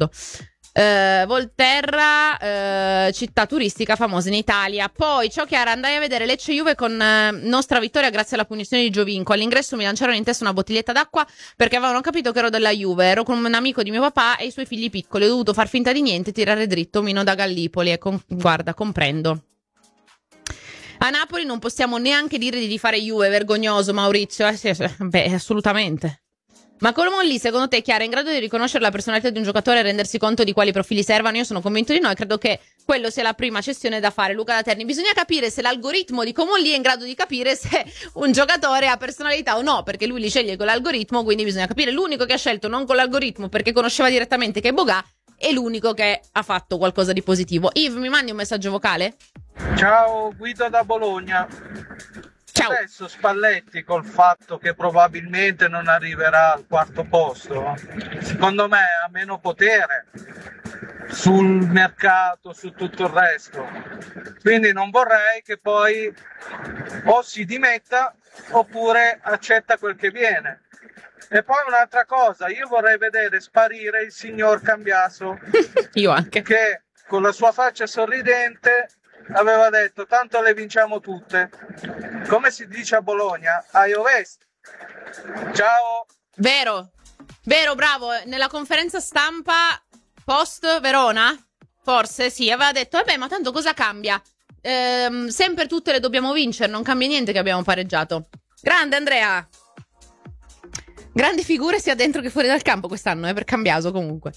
ricordo. Volterra, città turistica famosa in Italia. Poi, ciao Chiara, andai a vedere Lecce Juve con nostra vittoria grazie alla punizione di Giovinco. All'ingresso mi lanciarono in testa una bottiglietta d'acqua perché avevano capito che ero della Juve. Ero con un amico di mio papà e i suoi figli piccoli. Ho dovuto far finta di niente e tirare dritto Mino da Gallipoli. E guarda, comprendo. A Napoli non possiamo neanche dire di fare Juve, vergognoso Maurizio. Beh, assolutamente. Ma come lì, secondo te, Chiara, è in grado di riconoscere la personalità di un giocatore e rendersi conto di quali profili servano? Io sono convinto di no e credo che quello sia la prima cessione da fare. Luca Laterni, bisogna capire se l'algoritmo di Comolli è in grado di capire se un giocatore ha personalità o no, perché lui li sceglie con l'algoritmo, quindi bisogna capire. L'unico che ha scelto non con l'algoritmo perché conosceva direttamente che è Bogà è l'unico che ha fatto qualcosa di positivo. Yves, mi mandi un messaggio vocale? Ciao, Guido da Bologna. Ciao. Adesso Spalletti, col fatto che probabilmente non arriverà al quarto posto, secondo me ha meno potere sul mercato, su tutto il resto. Quindi non vorrei che poi o si dimetta oppure accetta quel che viene. E poi un'altra cosa, io vorrei vedere sparire il signor Cambiaso. Io anche. Che con la sua faccia sorridente aveva detto tanto le vinciamo tutte, come si dice a Bologna, a Ovest. Ciao. Vero, bravo. Nella conferenza stampa post Verona, forse sì, aveva detto vabbè, ma tanto cosa cambia? Sempre tutte le dobbiamo vincere, non cambia niente che abbiamo pareggiato. Grande Andrea. Grandi figure sia dentro che fuori dal campo quest'anno, per Cambiaso comunque.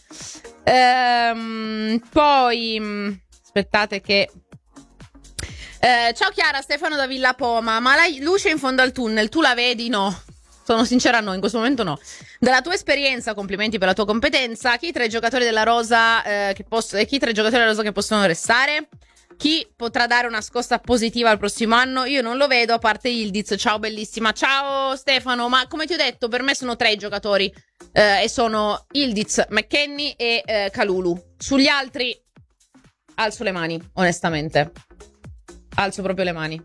Poi aspettate che ciao Chiara, Stefano da Villa Poma. Ma la luce in fondo al tunnel, tu la vedi? No. Sono sincera, no, in questo momento no. Dalla tua esperienza, complimenti per la tua competenza. Chi tra i giocatori della Rosa che possono restare? Chi potrà dare una scossa positiva al prossimo anno? Io non lo vedo, a parte Ildiz. Ciao bellissima. Ciao Stefano, ma come ti ho detto, per me sono 3 i giocatori e sono Ildiz, McKennie e Kalulu. Sugli altri alzo le mani, onestamente. Alzo proprio le mani.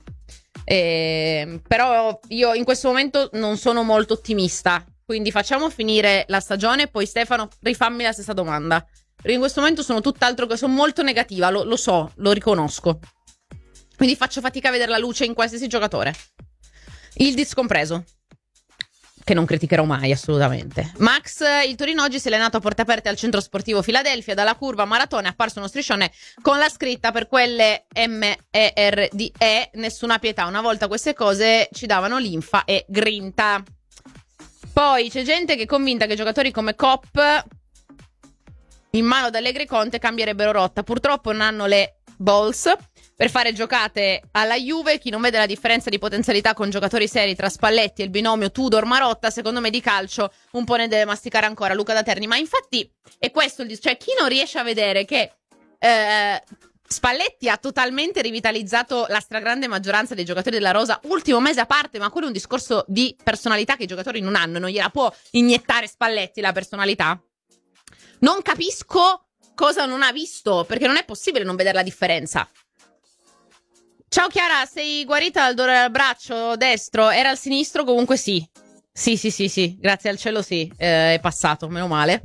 Però io in questo momento non sono molto ottimista. Quindi facciamo finire la stagione e poi Stefano rifammi la stessa domanda. Perché in questo momento sono tutt'altro che sono molto negativa, lo so, lo riconosco. Quindi faccio fatica a vedere la luce in qualsiasi giocatore. Ildiz compreso. Che non criticherò mai, assolutamente. Max, il Torino oggi si è allenato a porte aperte al centro sportivo Filadelfia. Dalla curva Maratona è apparso uno striscione con la scritta per quelle MERDE, nessuna pietà. Una volta queste cose ci davano linfa e grinta. Poi c'è gente che è convinta che giocatori come Kopp in mano ad Allegri e Conte cambierebbero rotta. Purtroppo non hanno le balls per fare giocate alla Juve. Chi non vede la differenza di potenzialità con giocatori seri tra Spalletti e il binomio Tudor-Marotta, secondo me di calcio un po' ne deve masticare ancora Luca da Terni. Ma infatti è questo il cioè chi non riesce a vedere che Spalletti ha totalmente rivitalizzato la stragrande maggioranza dei giocatori della Rosa, ultimo mese a parte, ma quello è un discorso di personalità che i giocatori non hanno, non gliela può iniettare Spalletti la personalità. Non capisco cosa non ha visto, perché non è possibile non vedere la differenza. Ciao Chiara, sei guarita dal dolore al braccio destro? Era al sinistro? Comunque sì. Sì, grazie al cielo sì, è passato, meno male.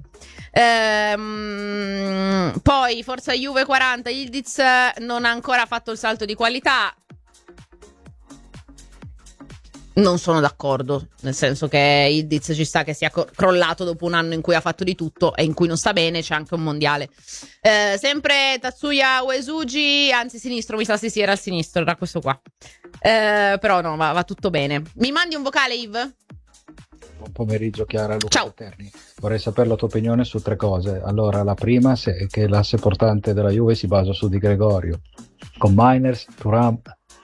Poi Forza Juve 40, Ildiz non ha ancora fatto il salto di qualità. Non sono d'accordo, nel senso che Ildiz ci sta che sia crollato dopo un anno in cui ha fatto di tutto e in cui non sta bene, c'è anche un mondiale. Sempre Tatsuya Uesugi, anzi sinistro, mi sa sì era al sinistro, era questo qua. Però no, va tutto bene. Mi mandi un vocale, Yves? Buon pomeriggio Chiara, Luca Ciao. Terni. Vorrei sapere la tua opinione su 3 cose. Allora, la prima è che l'asse portante della Juve si basa su Di Gregorio, con Miners, Thuram,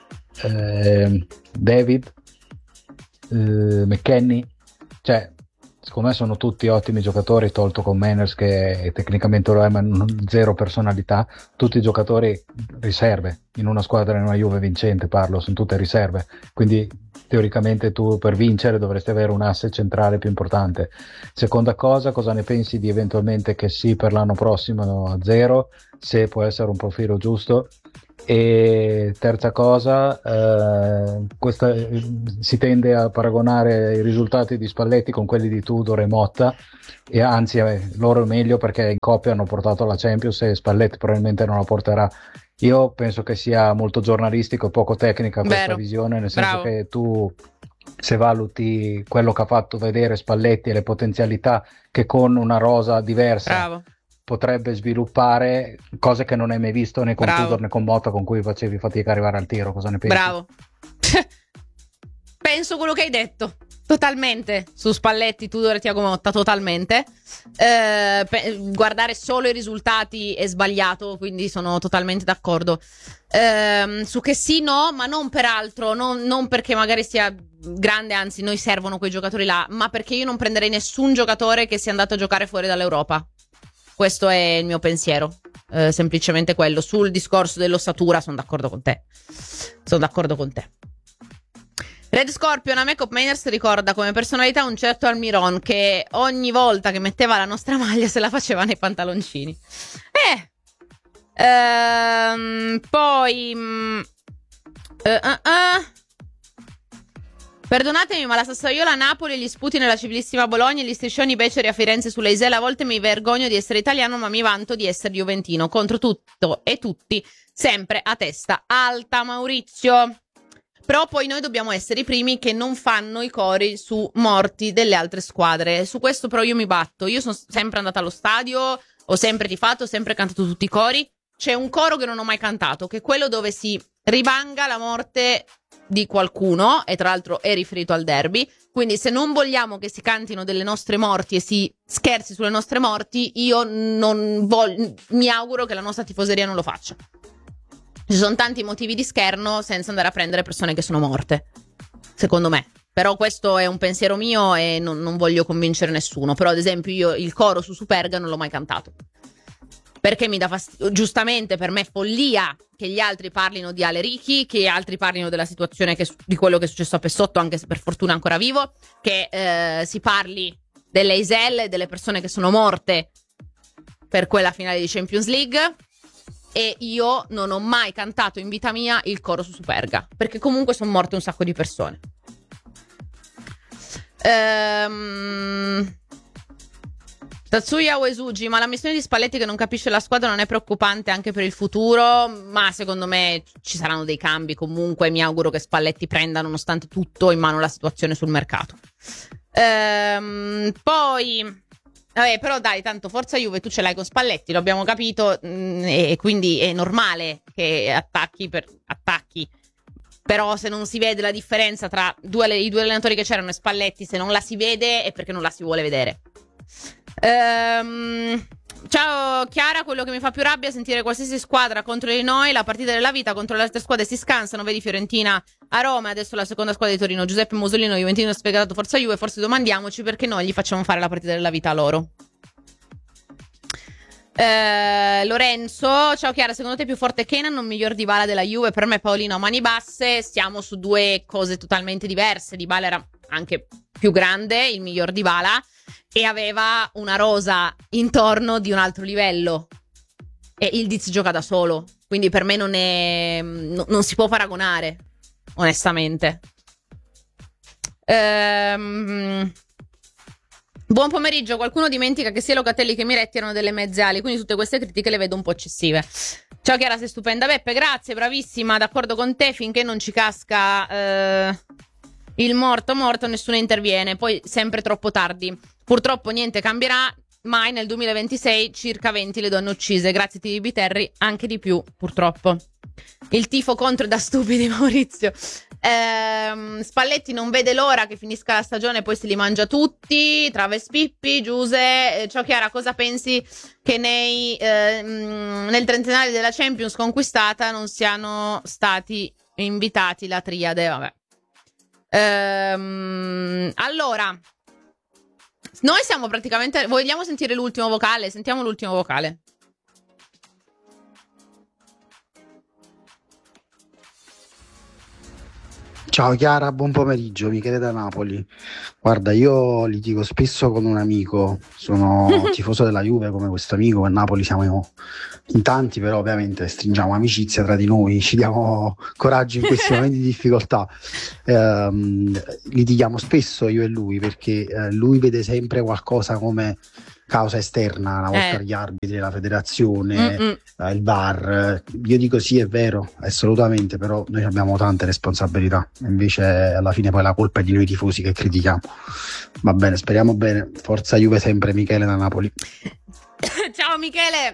David, McKennie, cioè secondo me sono tutti ottimi giocatori, tolto con Manners che tecnicamente lo è ma zero personalità, tutti giocatori riserve in una squadra, in una Juve vincente parlo, sono tutte riserve, quindi teoricamente tu per vincere dovresti avere un asse centrale più importante. Seconda cosa ne pensi di eventualmente che sì per l'anno prossimo a 0, se può essere un profilo giusto? E terza cosa, si tende a paragonare i risultati di Spalletti con quelli di Tudor e Motta, e anzi loro è meglio perché in coppia hanno portato la Champions e Spalletti probabilmente non la porterà. Io penso che sia molto giornalistico e poco tecnica questa Vero. visione, nel senso Bravo. che tu, se valuti quello che ha fatto vedere Spalletti e le potenzialità che con una rosa diversa Bravo. potrebbe sviluppare, cose che non hai mai visto né con Bravo. Tudor né con Motta, con cui facevi fatica a arrivare al tiro. Cosa ne pensi? Bravo. Penso quello che hai detto. Totalmente. Su Spalletti, Tudor e Thiago Motta, totalmente. Guardare solo i risultati è sbagliato, quindi sono totalmente d'accordo. Su che sì, no, ma non per altro, non perché magari sia grande, anzi noi servono quei giocatori là, ma perché io non prenderei nessun giocatore che sia andato a giocare fuori dall'Europa. Questo è il mio pensiero, semplicemente quello. Sul discorso dell'ossatura sono d'accordo con te. Red Scorpion, a me Cop Mainers ricorda come personalità un certo Almiron che ogni volta che metteva la nostra maglia se la faceva nei pantaloncini. Poi perdonatemi, ma la Sassuolo a Napoli, gli sputi nella civilissima Bologna e gli striscioni beceri a Firenze sulle Iselle, a volte mi vergogno di essere italiano, ma mi vanto di essere juventino. Contro tutto e tutti, sempre a testa alta, Maurizio. Però poi noi dobbiamo essere i primi che non fanno i cori su morti delle altre squadre. Su questo però io mi batto. Io sono sempre andata allo stadio, ho sempre tifato, ho sempre cantato tutti i cori. C'è un coro che non ho mai cantato, che è quello dove si rivanga la morte di qualcuno, e tra l'altro è riferito al derby. Quindi se non vogliamo che si cantino delle nostre morti e si scherzi sulle nostre morti, io mi auguro che la nostra tifoseria non lo faccia. Ci sono tanti motivi di scherno senza andare a prendere persone che sono morte, secondo me. Però questo è un pensiero mio e non voglio convincere nessuno. Però ad esempio io il coro su Superga non l'ho mai cantato, perché mi dà fastidio. Giustamente per me è follia che gli altri parlino di Ale Richi, che gli altri parlino della situazione di quello che è successo a Pessotto, anche se per fortuna è ancora vivo, che si parli delle Iselle, delle persone che sono morte per quella finale di Champions League. E io non ho mai cantato in vita mia il coro su Superga, perché comunque sono morte un sacco di persone. Tatsuya Uesugi, ma la missione di Spalletti che non capisce la squadra non è preoccupante anche per il futuro? Ma secondo me ci saranno dei cambi comunque. Mi auguro che Spalletti prenda nonostante tutto in mano la situazione sul mercato. Poi vabbè, però dai, tanto forza Juve tu ce l'hai con Spalletti, lo abbiamo capito, e quindi è normale che attacchi per attacchi. Però se non si vede la differenza tra i due allenatori che c'erano e Spalletti, se non la si vede è perché non la si vuole vedere. Ciao Chiara, quello che mi fa più rabbia è sentire qualsiasi squadra contro di noi, la partita della vita, contro le altre squadre si scansano, vedi Fiorentina a Roma e adesso la seconda squadra di Torino. Giuseppe Musolino, Juventino, ha spiegato forza Juve, forse domandiamoci perché noi gli facciamo fare la partita della vita a loro. Lorenzo, ciao Chiara, secondo te è più forte Kenan o miglior Dybala della Juve? Per me Paolino a mani basse, stiamo su due cose totalmente diverse. Dybala era anche più grande, il miglior Dybala, e aveva una rosa intorno di un altro livello, e Ildiz gioca da solo, quindi per me non si può paragonare, onestamente. Buon pomeriggio, qualcuno dimentica che sia Locatelli che Miretti erano delle mezze ali, quindi tutte queste critiche le vedo un po' eccessive. Ciao Chiara, sei stupenda. Beppe, grazie, bravissima, d'accordo con te, finché non ci casca il morto, nessuno interviene, poi sempre troppo tardi. Purtroppo niente cambierà mai nel 2026, circa 20 le donne uccise, grazie Tibi Biterri, anche di più, purtroppo. Il tifo contro da stupidi, Maurizio. Spalletti non vede l'ora che finisca la stagione, poi se li mangia tutti. Traves Pippi, Giuse. Ciao Chiara, cosa pensi che nel trentennale della Champions conquistata non siano stati invitati la triade? Vabbè. Allora, noi siamo praticamente. Vogliamo sentire l'ultimo vocale? Sentiamo l'ultimo vocale. Ciao Chiara, buon pomeriggio, Michele da Napoli. Guarda, io litigo spesso con un amico, sono tifoso della Juve come questo amico, a Napoli siamo in tanti, però ovviamente stringiamo amicizia tra di noi, ci diamo coraggio in questi momenti di difficoltà. Litighiamo spesso io e lui perché lui vede sempre qualcosa come causa esterna, una volta gli arbitri, la federazione, il VAR. Io dico sì, è vero, assolutamente, però noi abbiamo tante responsabilità, invece alla fine poi la colpa è di noi tifosi che critichiamo. Va bene, speriamo bene, forza Juve sempre. Michele da Napoli. Ciao Michele.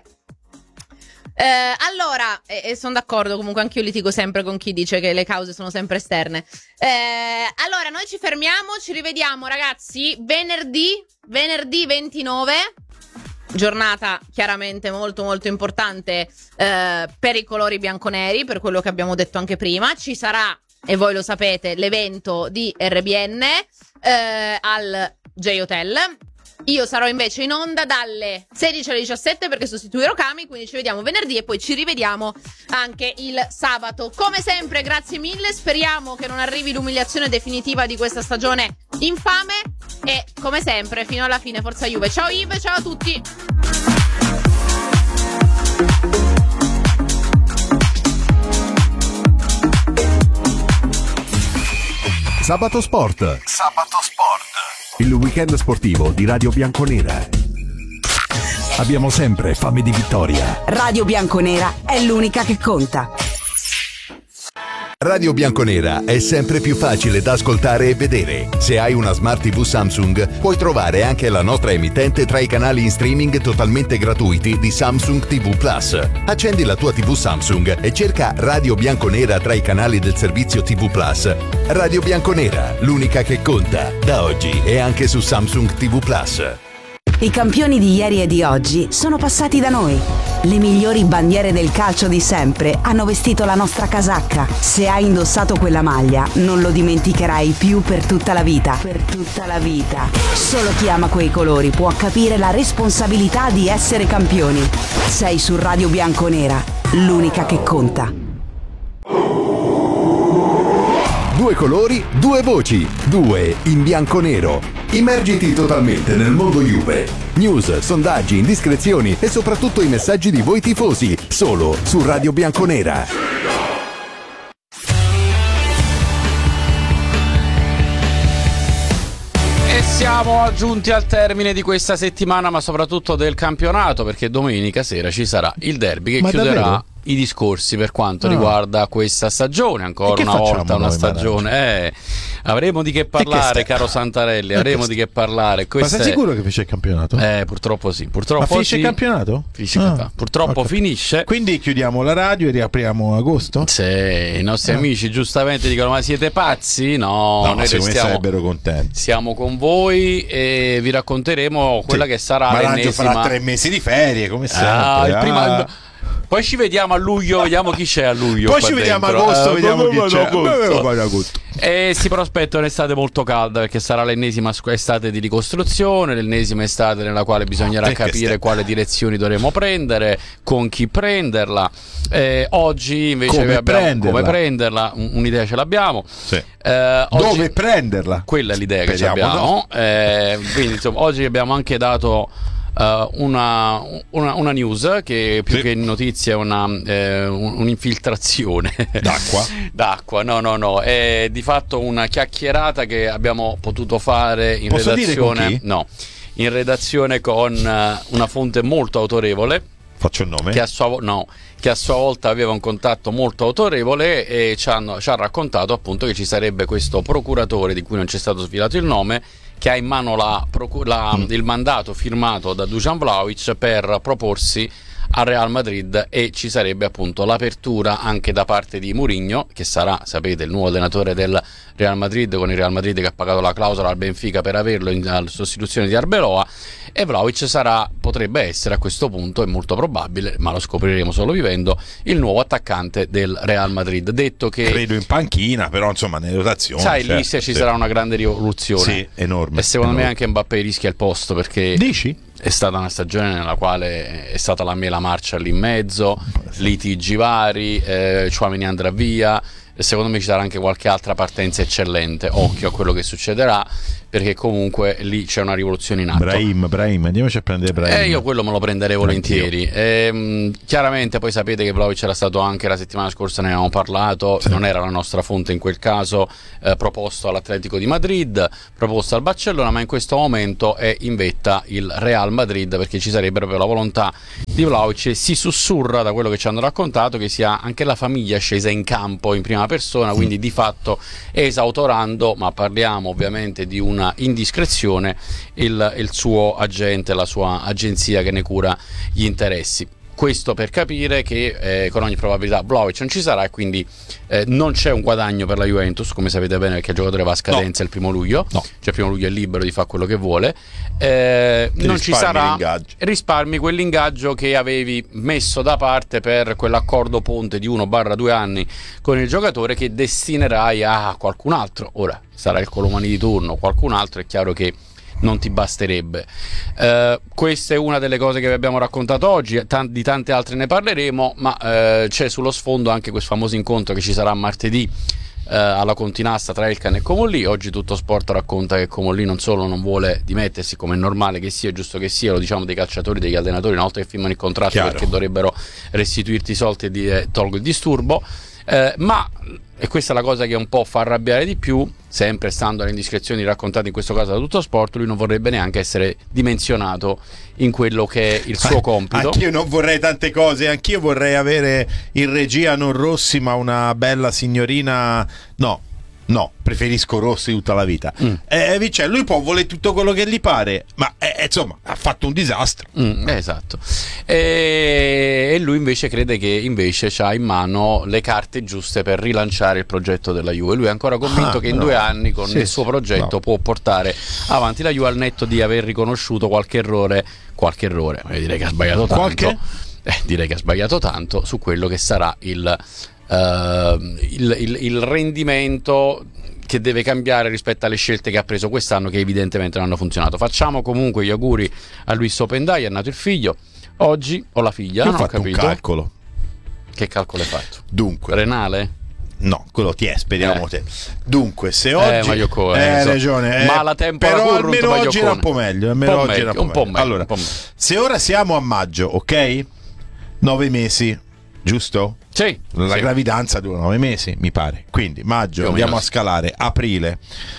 Allora, sono d'accordo, comunque anche io litigo sempre con chi dice che le cause sono sempre esterne. Allora, noi ci fermiamo, ci rivediamo ragazzi venerdì 29, giornata chiaramente molto molto importante per i colori bianconeri, per quello che abbiamo detto anche prima. Ci sarà, e voi lo sapete, l'evento di RBN al J-Hotel. Io sarò invece in onda dalle 16 alle 17 perché sostituirò Cami, quindi ci vediamo venerdì e poi ci rivediamo anche il sabato. Come sempre, grazie mille, speriamo che non arrivi l'umiliazione definitiva di questa stagione infame e come sempre fino alla fine forza Juve. Ciao Ive, ciao a tutti. Sabato Sport. Il weekend sportivo di Radio Bianconera. Abbiamo sempre fame di vittoria. Radio Bianconera è l'unica che conta. Radio Bianconera è sempre più facile da ascoltare e vedere. Se hai una Smart TV Samsung, puoi trovare anche la nostra emittente tra i canali in streaming totalmente gratuiti di Samsung TV Plus. Accendi la tua TV Samsung e cerca Radio Bianconera tra i canali del servizio TV Plus. Radio Bianconera, l'unica che conta. Da oggi e anche su Samsung TV Plus. I campioni di ieri e di oggi sono passati da noi. Le migliori bandiere del calcio di sempre hanno vestito la nostra casacca. Se hai indossato quella maglia, non lo dimenticherai più per tutta la vita. Per tutta la vita. Solo chi ama quei colori può capire la responsabilità di essere campioni. Sei su Radio Bianconera, l'unica che conta. Due colori, due voci, due in bianco-nero. Immergiti totalmente nel mondo Juve. News, sondaggi, indiscrezioni e soprattutto i messaggi di voi tifosi, solo su Radio Bianconera. E siamo giunti al termine di questa settimana, ma soprattutto del campionato, perché domenica sera ci sarà il derby che chiuderà davvero i discorsi per quanto riguarda questa stagione. Ancora una volta una stagione, avremo di che parlare, caro Santarelli, avremo di che parlare. Ma sei sicuro che finisce il campionato? Purtroppo sì. Purtroppo finisce il campionato? Purtroppo finisce. Quindi chiudiamo la radio e riapriamo agosto? Sì, i nostri amici giustamente dicono: ma siete pazzi? No, noi sarebbero contenti. Siamo con voi e vi racconteremo quella che sarà l'ennesima. Farà 3 mesi di ferie, come sempre. Poi ci vediamo a luglio, vediamo chi c'è a luglio. Poi ci vediamo a agosto, vediamo chi c'è. Si prospetta un'estate molto calda, perché sarà l'ennesima estate di ricostruzione, l'ennesima estate nella quale bisognerà capire quale direzioni dovremo prendere, con chi prenderla. Oggi invece come prenderla, un'idea ce l'abbiamo. Sì. Dove prenderla? Quella è l'idea che abbiamo. Quindi insomma, oggi abbiamo anche dato una news che più che notizia è un'infiltrazione d'acqua. No, è di fatto una chiacchierata che abbiamo potuto fare in redazione. In redazione con una fonte molto autorevole. Faccio il nome? Che a sua volta aveva un contatto molto autorevole e ci ha raccontato appunto che ci sarebbe questo procuratore di cui non c'è stato sfilato il nome, che ha in mano il mandato firmato da Dusan Vlahovic per proporsi al Real Madrid, e ci sarebbe appunto l'apertura anche da parte di Mourinho, che sarà, sapete, il nuovo allenatore del Real Madrid, con il Real Madrid che ha pagato la clausola al Benfica per averlo in sostituzione di Arbeloa, e Vlahovic potrebbe essere a questo punto, è molto probabile, ma lo scopriremo solo vivendo, il nuovo attaccante del Real Madrid. Detto che credo in panchina, però insomma nelle rotazioni lì ci sarà una grande rivoluzione, enorme, e secondo me anche Mbappé rischia il posto, perché dici? È stata una stagione nella quale è stata la mela marcia lì in mezzo, litigi vari, Tchouaméni andrà via, secondo me ci sarà anche qualche altra partenza eccellente. Occhio a quello che succederà, perché comunque lì c'è una rivoluzione in atto. Brahim, andiamoci a prendere Brahim. Io quello me lo prenderei volentieri. Chiaramente poi sapete che Vlahovic era stato anche la settimana scorsa, ne avevamo parlato, sì. Non era la nostra fonte in quel caso, proposto all'Atletico di Madrid, proposto al Barcellona, ma in questo momento è in vetta il Real Madrid, perché ci sarebbe proprio la volontà di Vlahovic. Si sussurra, da quello che ci hanno raccontato, che sia anche la famiglia scesa in campo in prima persona, quindi di fatto esautorando, ma parliamo ovviamente di una indiscrezione, il suo agente, la sua agenzia che ne cura gli interessi. Questo per capire che con ogni probabilità Vlahovic non ci sarà, e quindi non c'è un guadagno per la Juventus, come sapete bene, perché il giocatore va a scadenza il 1 luglio, cioè il 1 luglio è libero di fare quello che vuole, non ci sarà, risparmi quell'ingaggio che avevi messo da parte per quell'accordo ponte di 1/2 anni con il giocatore, che destinerai a qualcun altro. Ora sarà il Colomani di turno, qualcun altro, è chiaro che non ti basterebbe. Questa è una delle cose che vi abbiamo raccontato oggi, di tante altre ne parleremo, ma c'è sullo sfondo anche questo famoso incontro che ci sarà martedì alla Continasta tra Elkann e Comolli. Oggi Tutto Sport racconta che Comolli non solo non vuole dimettersi, come è normale che sia, giusto che sia, lo diciamo dei calciatori, degli allenatori, una volta che firmano il contratto, chiaro, perché dovrebbero restituirti i soldi e dire tolgo il disturbo, ma, e questa è la cosa che un po' fa arrabbiare di più, sempre stando alle indiscrezioni raccontate in questo caso da Tutto Sport, lui non vorrebbe neanche essere dimensionato in quello che è il suo compito. Anch'io non vorrei tante cose, anch'io vorrei avere in regia non Rossi ma una bella signorina, no, preferisco Rossi tutta la vita. Cioè, lui può volere tutto quello che gli pare, ma insomma ha fatto un disastro. Esatto. E lui invece crede che invece ha in mano le carte giuste per rilanciare il progetto della Juve. Lui è ancora convinto che in 2 anni con il suo progetto può portare avanti la Juve, al netto di aver riconosciuto qualche errore, direi che ha sbagliato tanto. Direi che ha sbagliato tanto su quello che sarà il rendimento che deve cambiare rispetto alle scelte che ha preso quest'anno, che evidentemente non hanno funzionato. Facciamo comunque gli auguri a Luis Opendai, è nato il figlio oggi, o la figlia, non ho capito. Un calcolo. Che calcolo hai fatto? Dunque, renale? No, quello speriamo te. Dunque, se oggi hai ragione, ma la tempo però la almeno oggi era un po' meglio, un po' meglio. Allora, se ora siamo a maggio, ok? 9 mesi, giusto? Sì. La gravidanza dura 9 mesi, mi pare. Quindi maggio, andiamo a scalare, aprile,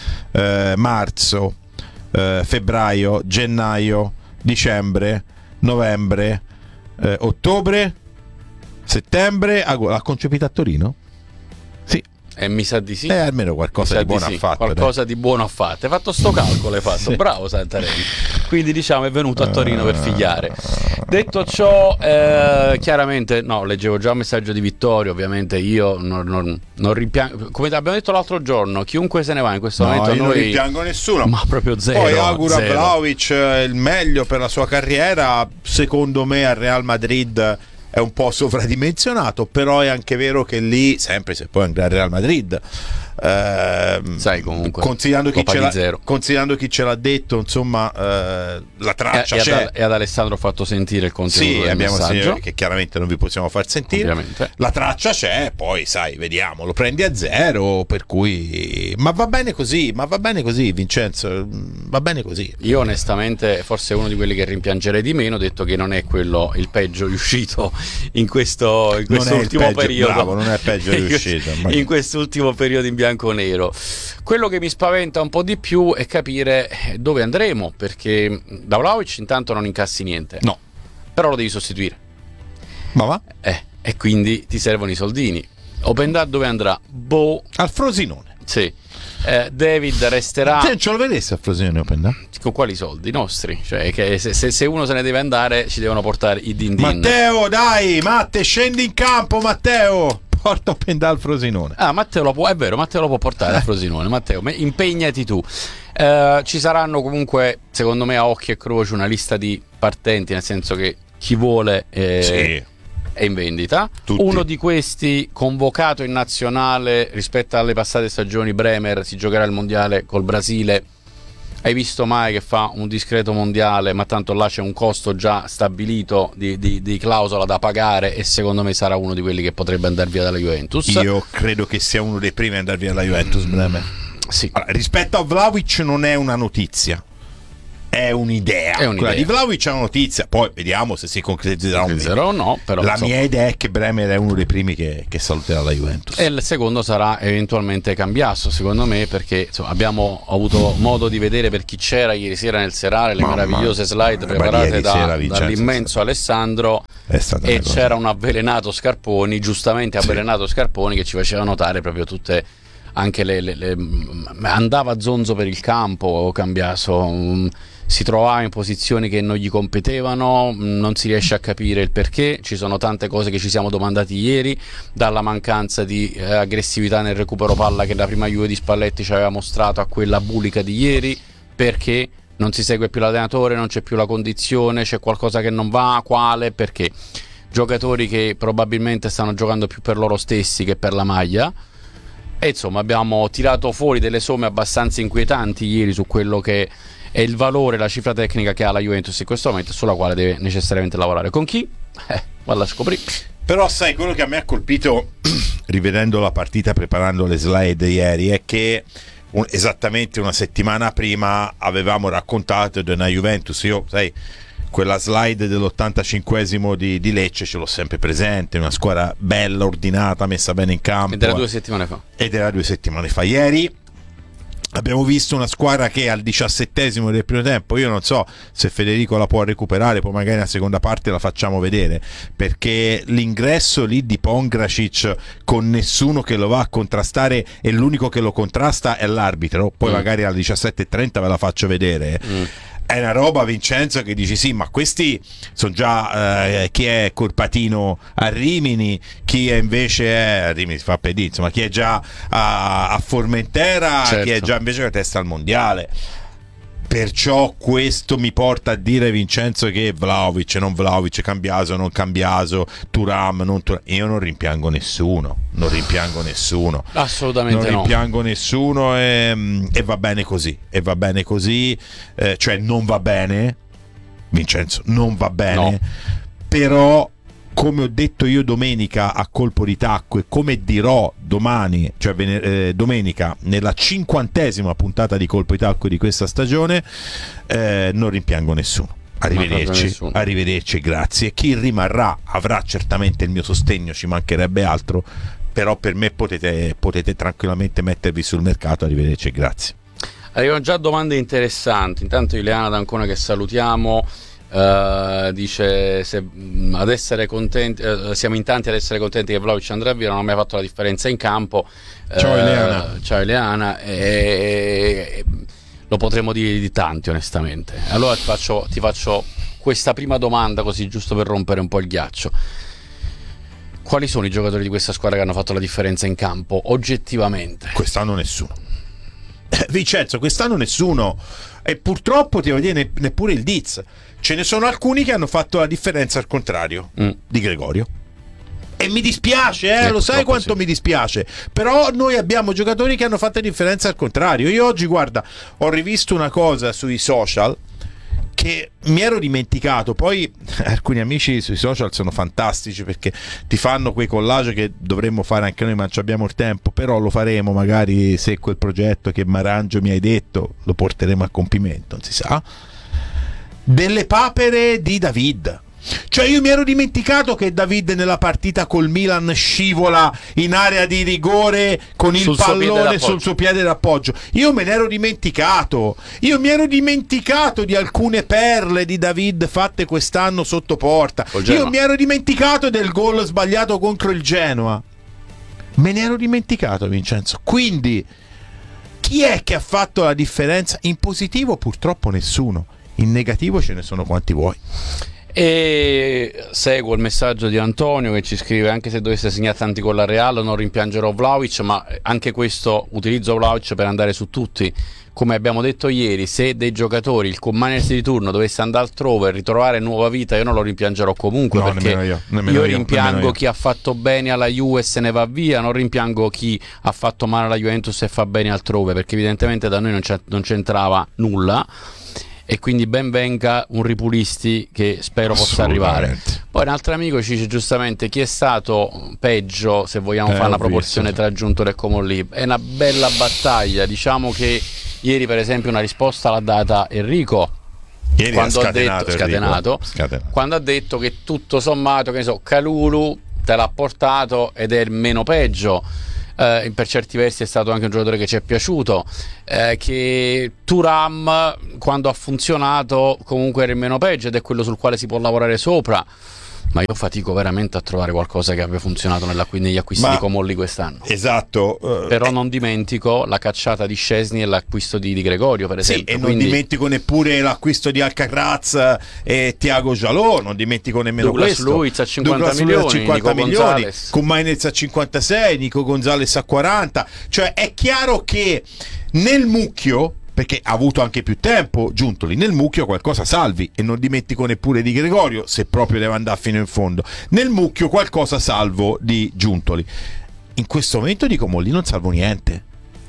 marzo, febbraio, gennaio, dicembre, novembre, ottobre, settembre. Ha concepito a Torino? Sì. Mi sa di sì. Almeno qualcosa di buono ha fatto. Qualcosa di buono ha fatto. Hai fatto sto calcolo, hai fatto. Sì. Bravo Santarelli. Quindi diciamo è venuto a Torino per figliare. Detto ciò, chiaramente leggevo già un messaggio di Vittorio. Ovviamente io non rimpiango, come abbiamo detto l'altro giorno, chiunque se ne va in questo momento, io non rimpiango nessuno, ma proprio zero. Poi auguro a Vlahovic il meglio per la sua carriera. Secondo me al Real Madrid è un po' sovradimensionato, però è anche vero che lì, sempre se poi andrà al Real Madrid, sai, comunque considerando chi ce l'ha detto, insomma, la traccia c'è. E ad Alessandro ho fatto sentire il contenuto del abbiamo messaggio, che chiaramente non vi possiamo far sentire, ovviamente. La traccia c'è, poi sai, vediamo, lo prendi a 0, per cui ma va bene così, Vincenzo, va bene così. Io onestamente forse uno di quelli che rimpiangerei di meno, detto che non è quello il peggio riuscito in questo ultimo periodo. Bravo, non è il peggio riuscito in quest'ultimo periodo in bianco-nero. Quello che mi spaventa un po' di più è capire dove andremo, perché da Vlahovic intanto non incassi niente, però lo devi sostituire, ma va? E quindi ti servono i soldini. Opendai dove andrà? Al Frosinone. Sì. David resterà. Ce lo vedessi a Frosinone Opendai? Con quali soldi? I nostri? Cioè che se uno se ne deve andare ci devono portare i din. Matteo, dai, Matte, scendi in campo, Matteo. Porta Opendai al Frosinone. Matteo lo può, è vero, Matteo lo può portare al Frosinone. Matteo, impegnati tu. Ci saranno comunque, secondo me, a occhio e croce una lista di partenti, nel senso che chi vuole è in vendita. Tutti. Uno di questi convocato in nazionale rispetto alle passate stagioni, Bremer, si giocherà il mondiale col Brasile. Hai visto mai che fa un discreto mondiale, ma tanto là c'è un costo già stabilito di clausola da pagare, e secondo me sarà uno di quelli che potrebbe andare via dalla Juventus. Io credo che sia uno dei primi ad andare via dalla Juventus. Sì. Allora, rispetto a Vlahovic non è una notizia, è un'idea. Quella di Vlahovic è una notizia, poi vediamo se si concretizzerà o no. Però, la mia idea è che Bremer è uno dei primi che saluterà la Juventus. E il secondo sarà eventualmente Cambiasso, secondo me, perché insomma, abbiamo avuto modo di vedere, per chi c'era ieri sera nel serale, le meravigliose slide preparate dall'immenso Alessandro, e c'era un avvelenato Scarponi, giustamente avvelenato Scarponi, che ci faceva notare proprio tutte... Anche andava zonzo per il campo Cambiaso, si trovava in posizioni che non gli competevano, non si riesce a capire il perché. Ci sono tante cose che ci siamo domandati ieri, dalla mancanza di aggressività nel recupero palla che la prima Juve di Spalletti ci aveva mostrato, a quella bulica di ieri, perché non si segue più l'allenatore, non c'è più la condizione, c'è qualcosa che non va, quale, perché giocatori che probabilmente stanno giocando più per loro stessi che per la maglia. E insomma abbiamo tirato fuori delle somme abbastanza inquietanti ieri su quello che è il valore, la cifra tecnica che ha la Juventus in questo momento, sulla quale deve necessariamente lavorare. Con chi? Valla a scoprire. Però sai, quello che a me ha colpito rivedendo la partita, preparando le slide ieri, è che esattamente una settimana prima avevamo raccontato di una Juventus, io sai, quella slide dell'85esimo di Lecce ce l'ho sempre presente, una squadra bella, ordinata, messa bene in campo. Ed era 2 settimane fa. Ieri abbiamo visto una squadra che al 17esimo del primo tempo, io non so se Federico la può recuperare, poi magari nella seconda parte la facciamo vedere, perché l'ingresso lì di Pongracic con nessuno che lo va a contrastare, e l'unico che lo contrasta è l'arbitro, poi magari alle 17:30 ve la faccio vedere. È una roba, Vincenzo, che dici sì, ma questi sono già chi è Corpatino a Rimini, chi è invece a Rimini si fa pedì, insomma, chi è già a Formentera, certo. Chi è già invece la testa al mondiale. Perciò questo mi porta a dire, Vincenzo, che Vlahovic, non Vlahovic, Cambiaso, non Cambiaso, Thuram, non Thuram. Io non rimpiango nessuno. Assolutamente non rimpiango nessuno, e va bene così. Cioè non va bene, Vincenzo, non va bene. No. Però, come ho detto io domenica a colpo di tacco, e come dirò domani, cioè domenica, nella 50esima puntata di Colpo di Tacco di questa stagione, non rimpiango nessuno. Arrivederci, grazie. Chi rimarrà avrà certamente il mio sostegno, ci mancherebbe altro, però per me potete tranquillamente mettervi sul mercato. Arrivederci e grazie. Arrivano già domande interessanti. Intanto Ileana D'Ancona, che salutiamo, dice ad essere contenti, siamo in tanti ad essere contenti che Vlahovic andrà via, non ha mai fatto la differenza in campo. Ciao Ileana, e lo potremmo dire di tanti, onestamente. Allora ti faccio questa prima domanda, così giusto per rompere un po' il ghiaccio. Quali sono i giocatori di questa squadra che hanno fatto la differenza in campo oggettivamente? Quest'anno nessuno. Vincenzo, quest'anno nessuno, e purtroppo ti devo dire neppure il Diz. Ce ne sono alcuni che hanno fatto la differenza al contrario di Gregorio, e mi dispiace, lo sai quanto sì. Mi dispiace, però noi abbiamo giocatori che hanno fatto la differenza al contrario. Io oggi, guarda, ho rivisto una cosa sui social che mi ero dimenticato. Poi alcuni amici sui social sono fantastici, perché ti fanno quei collage che dovremmo fare anche noi, ma non abbiamo il tempo. Però lo faremo, magari, se quel progetto che Marangio mi hai detto lo porteremo a compimento, non si sa. Delle papere di David. Cioè, io mi ero dimenticato che David nella partita col Milan scivola in area di rigore con il pallone sul suo piede d'appoggio. Io me ne ero dimenticato. Io mi ero dimenticato di alcune perle di David fatte quest'anno sotto porta. Io mi ero dimenticato del gol sbagliato contro il Genoa. Me ne ero dimenticato, Vincenzo. Quindi chi è che ha fatto la differenza? In positivo purtroppo nessuno. In negativo ce ne sono quanti vuoi. E seguo il messaggio di Antonio che ci scrive: anche se dovesse segnare tanti con la Real non rimpiangerò Vlahovic, ma anche questo utilizzo Vlahovic per andare su tutti. Come abbiamo detto ieri, se dei giocatori, il commaners di turno, dovesse andare altrove e ritrovare nuova vita, io non lo rimpiangerò comunque, No, perché nemmeno io io, rimpiango chi ha fatto bene alla Juve e se ne va via, non rimpiango chi ha fatto male alla Juventus e fa bene altrove, perché evidentemente da noi non c'entrava nulla. E quindi ben venga un Ripulisti, che spero possa arrivare. Poi un altro amico ci dice giustamente: chi è stato peggio, se vogliamo fare una proporzione tra Giuntoli e Comolli? È una bella battaglia. Diciamo che ieri per esempio una risposta l'ha data Enrico, ieri quando ha scatenato, quando ha detto che tutto sommato, che ne so, Kalulu te l'ha portato ed è il meno peggio. Per certi versi è stato anche un giocatore che ci è piaciuto, che Thuram quando ha funzionato comunque era il meno peggio ed è quello sul quale si può lavorare sopra. Ma io fatico veramente a trovare qualcosa che abbia funzionato negli acquisti di Comolli quest'anno. Esatto. Però non dimentico la cacciata di Szczesny e l'acquisto di Gregorio, per esempio. Sì, e non dimentico neppure l'acquisto di Alcaraz e Thiago Jalò, non dimentico nemmeno Douglas Luiz a 50 milioni, con Mainez a 56, Nico Gonzalez a 40. Cioè è chiaro che nel mucchio, perché ha avuto anche più tempo Giuntoli, nel mucchio qualcosa salvi, e non dimentico neppure di Gregorio, se proprio deve andare fino in fondo. Nel mucchio qualcosa salvo di Giuntoli. In questo momento di Comolli non salvo niente,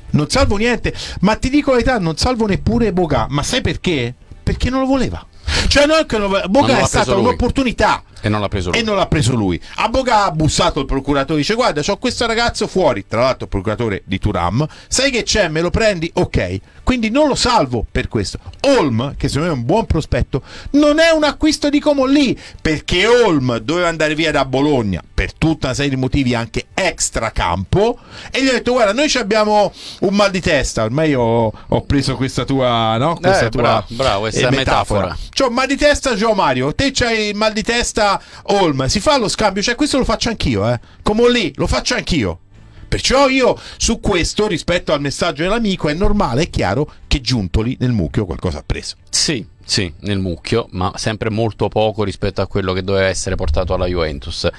ma ti dico la verità, non salvo neppure Boga. Ma sai perché? Perché non lo voleva. Cioè Boga è stata un'opportunità e non l'ha preso lui. A Boga ha bussato il procuratore, dice: guarda, c'ho questo ragazzo fuori, tra l'altro il procuratore di Thuram, sai che c'è, me lo prendi? Ok, quindi non lo salvo per questo. Holm, che secondo me è un buon prospetto, non è un acquisto di Comolli, perché Holm doveva andare via da Bologna per tutta una serie di motivi anche extracampo, e gli ho detto: guarda, noi abbiamo un mal di testa, ormai ho preso questa tua, no? Questa tua bravo, questa metafora. C'ho mal di testa, Gio Mario, te c'hai il mal di testa, Holm, si fa lo scambio, cioè questo lo faccio anch'io, Comolli lo faccio anch'io. Perciò io su questo, rispetto al messaggio dell'amico, è normale, è chiaro che Giuntoli nel mucchio qualcosa ha preso. Sì, nel mucchio, ma sempre molto poco rispetto a quello che doveva essere portato alla Juventus.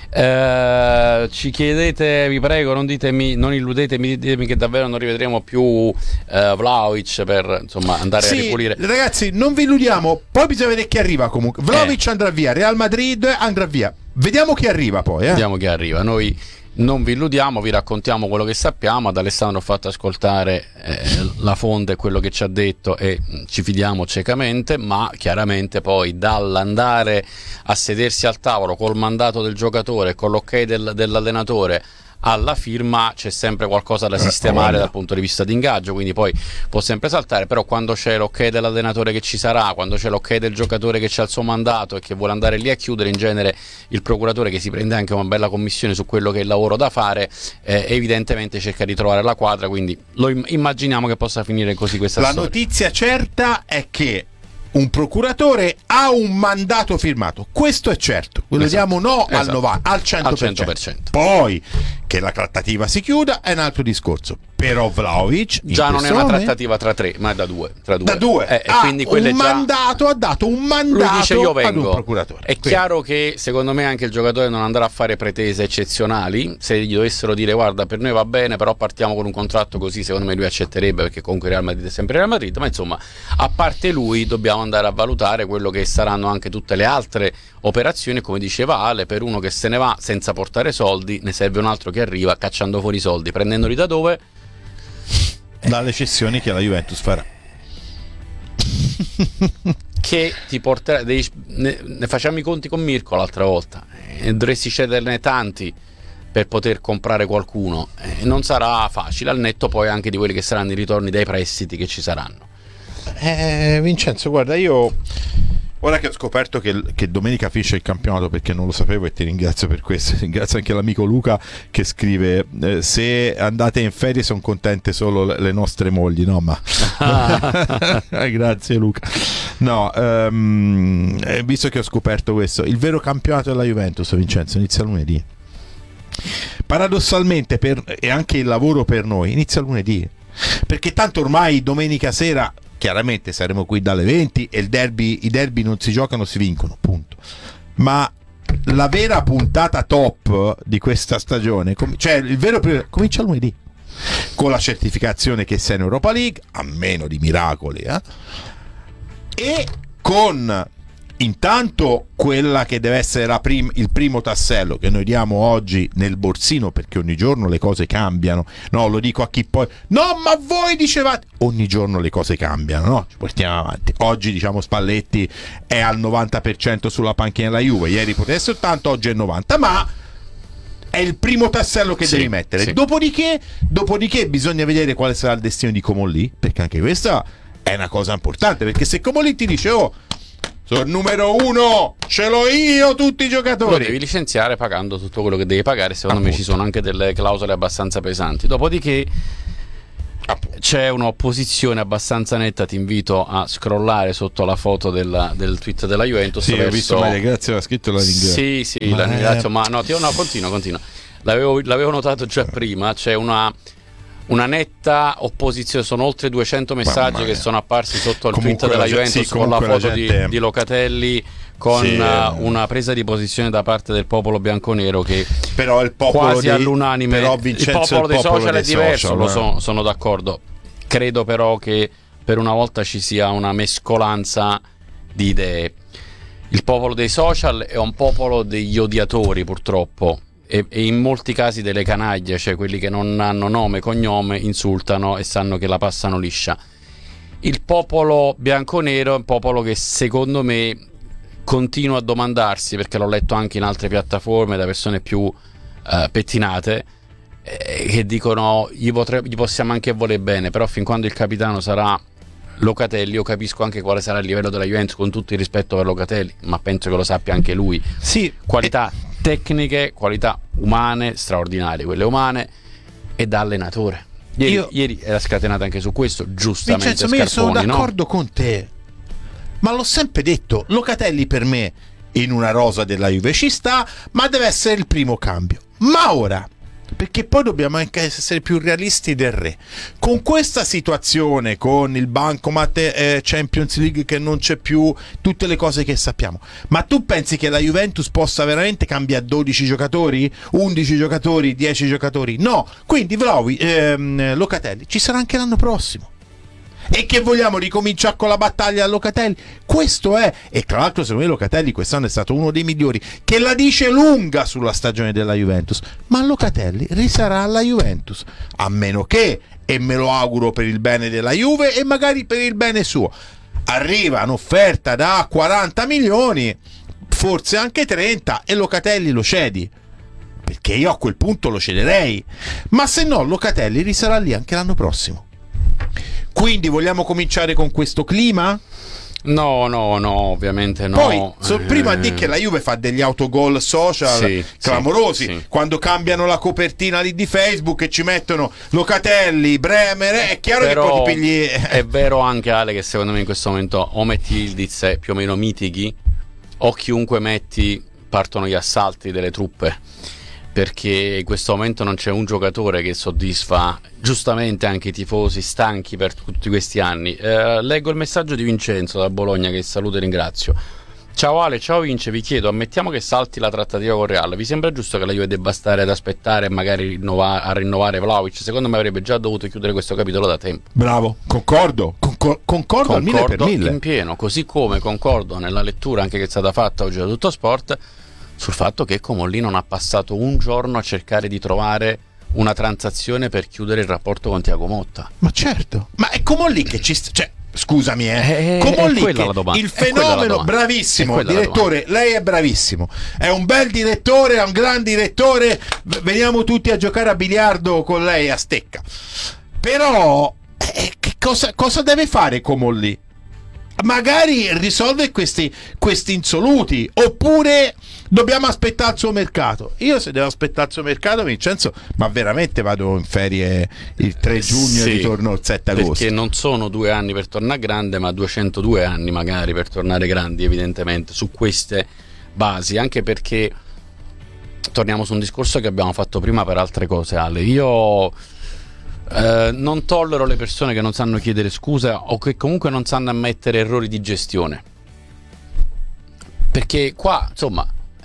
Ci chiedete, vi prego, non illudetemi, ditemi che davvero non rivedremo più Vlahovic per insomma andare a ripulire. Ragazzi, non vi illudiamo, poi bisogna vedere chi arriva. Comunque Vlahovic andrà via, Real Madrid andrà via, vediamo chi arriva poi. Vediamo chi arriva. Noi non vi illudiamo, vi raccontiamo quello che sappiamo. Ad Alessandro ho fatto ascoltare la fonte, quello che ci ha detto, e ci fidiamo ciecamente, ma chiaramente poi dall'andare a sedersi al tavolo col mandato del giocatore, con l'ok dell'allenatore, alla firma c'è sempre qualcosa da sistemare dal punto di vista di ingaggio, quindi poi può sempre saltare. Però quando c'è l'ok dell'allenatore che ci sarà, quando c'è l'ok del giocatore che c'ha il suo mandato e che vuole andare lì a chiudere, in genere il procuratore, che si prende anche una bella commissione su quello che è il lavoro da fare, evidentemente cerca di trovare la quadra, quindi lo immaginiamo che possa finire così questa storia. La notizia certa è che un procuratore ha un mandato firmato, questo è certo, lo diamo al 90, al 100%. Poi che la trattativa si chiuda è un altro discorso. Però Vlahovic già non è una trattativa tra tre, ma è da due. Quindi ha dato un mandato, lui dice: io vengo. ad un procuratore. È chiaro che secondo me anche il giocatore non andrà a fare pretese eccezionali. Se gli dovessero dire: guarda, per noi va bene, però partiamo con un contratto così, secondo me lui accetterebbe, perché comunque Real Madrid è sempre Real Madrid. Ma insomma, a parte lui, dobbiamo andare a valutare quello che saranno anche tutte le altre operazioni. Come diceva Ale, per uno che se ne va senza portare soldi, ne serve un altro che arriva cacciando fuori i soldi, prendendoli da dove? Dalle cessioni che la Juventus farà, che ti porterà. Ne facciamo i conti con Mirko l'altra volta, dovresti cederne tanti per poter comprare qualcuno, non sarà facile, al netto poi anche di quelli che saranno i ritorni dai prestiti che ci saranno. Vincenzo, guarda, io ora che ho scoperto che domenica finisce il campionato, perché non lo sapevo, e ti ringrazio per questo, ringrazio anche l'amico Luca che scrive: se andate in ferie sono contente solo le nostre mogli. No, ma grazie Luca. No, visto che ho scoperto questo, il vero campionato della Juventus, Vincenzo, inizia lunedì. Paradossalmente, e anche il lavoro per noi inizia lunedì, perché tanto ormai domenica sera chiaramente saremo qui dalle 20 e i derby non si giocano, si vincono, punto. Ma la vera puntata top di questa stagione, cioè il vero comincia lunedì, con la certificazione che sei in Europa League, a meno di miracoli, e con intanto quella che deve essere il primo tassello che noi diamo oggi nel borsino, perché ogni giorno le cose cambiano. No, lo dico a chi poi no, ma voi dicevate, ogni giorno le cose cambiano, no? Ci portiamo avanti. Oggi diciamo Spalletti è al 90% sulla panchina della Juve, ieri poteva essere 80, oggi è 90, ma è il primo tassello che devi mettere. Sì. Dopodiché bisogna vedere quale sarà il destino di Comolli, perché anche questa è una cosa importante, perché se Comolli ti dice sono il numero 1, ce l'ho io tutti i giocatori, lo devi licenziare pagando tutto quello che devi pagare. Secondo me ci sono anche delle clausole abbastanza pesanti. Dopodiché c'è un'opposizione abbastanza netta. Ti invito a scrollare sotto la foto del tweet della Juventus. Sì, ho visto Maria Grazia aveva scritto la ringrazio. Sì, la ringrazio, ma no, continua. L'avevo notato già prima. C'è una netta opposizione, sono oltre 200 messaggi che sono apparsi sotto il tweet della Juventus con la foto di Locatelli, con una presa di posizione da parte del popolo bianconero che però il popolo quasi all'unanime, però Vincenzo, il popolo dei social è diverso, sono d'accordo. Credo però che per una volta ci sia una mescolanza di idee. Il popolo dei social è un popolo degli odiatori, purtroppo, e in molti casi delle canaglie, cioè quelli che non hanno nome e cognome, insultano e sanno che la passano liscia. Il popolo bianconero è un popolo che secondo me continua a domandarsi, perché l'ho letto anche in altre piattaforme da persone più pettinate, che dicono gli possiamo anche voler bene, però fin quando il capitano sarà Locatelli io capisco anche quale sarà il livello della Juventus, con tutto il rispetto per Locatelli, ma penso che lo sappia anche lui. Sì, qualità tecniche, qualità umane straordinarie, quelle umane, e da allenatore. Ieri era scatenata anche su questo, giustamente. Vincenzo, io sono d'accordo con te, ma l'ho sempre detto, Locatelli per me in una rosa della Juve ci sta, ma deve essere il primo cambio. Ma ora, perché poi dobbiamo anche essere più realisti del re, con questa situazione, con il bancomat Champions League che non c'è più, tutte le cose che sappiamo, ma tu pensi che la Juventus possa veramente cambiare 12 giocatori, 11 giocatori, 10 giocatori? No, quindi Locatelli ci sarà anche l'anno prossimo. E che vogliamo ricominciare con la battaglia a Locatelli? Questo è. E tra l'altro secondo me Locatelli quest'anno è stato uno dei migliori, che la dice lunga sulla stagione della Juventus. Ma Locatelli risarà alla Juventus, a meno che, e me lo auguro per il bene della Juve e magari per il bene suo, arriva un'offerta da 40 milioni, forse anche 30, e Locatelli lo cedi, perché io a quel punto lo cederei. Ma se no Locatelli risarà lì anche l'anno prossimo. Quindi vogliamo cominciare con questo clima? No, ovviamente no. Poi prima di che la Juve fa degli autogol social clamorosi, quando cambiano la copertina lì di Facebook e ci mettono Locatelli, Bremer, è chiaro però che poi ti pigli. È vero anche, Ale, che secondo me in questo momento o metti Ildiz più o meno mitighi, o chiunque metti partono gli assalti delle truppe, perché in questo momento non c'è un giocatore che soddisfa giustamente anche i tifosi stanchi per tutti questi anni. Leggo il messaggio di Vincenzo da Bologna, che saluto e ringrazio. Ciao Ale, ciao Vince, vi chiedo, ammettiamo che salti la trattativa con Real, vi sembra giusto che la Juve debba stare ad aspettare e magari rinnovare Vlahovic? Secondo me avrebbe già dovuto chiudere questo capitolo da tempo. Bravo, concordo al 1000%. In pieno, così come concordo nella lettura anche che è stata fatta oggi da Tutto Sport sul fatto che Comolli non ha passato un giorno a cercare di trovare una transazione per chiudere il rapporto con Thiago Motta. Ma certo, ma è Comolli che ci cioè, scusami, Comolli che il fenomeno, bravissimo direttore, lei è bravissimo, è un bel direttore, è un gran direttore, veniamo tutti a giocare a biliardo con lei a stecca. Però che cosa deve fare Comolli? Magari risolve questi insoluti, oppure dobbiamo aspettare il suo mercato. Io se devo aspettare il suo mercato, Vincenzo, ma veramente vado in ferie il 3 giugno e ritorno il 7 agosto. Perché non sono 2 anni per tornare grande, ma 202 anni magari per tornare grandi, evidentemente, su queste basi. Anche perché torniamo su un discorso che abbiamo fatto prima per altre cose, Ale. Io non tollero le persone che non sanno chiedere scusa o che comunque non sanno ammettere errori di gestione, perché qua insomma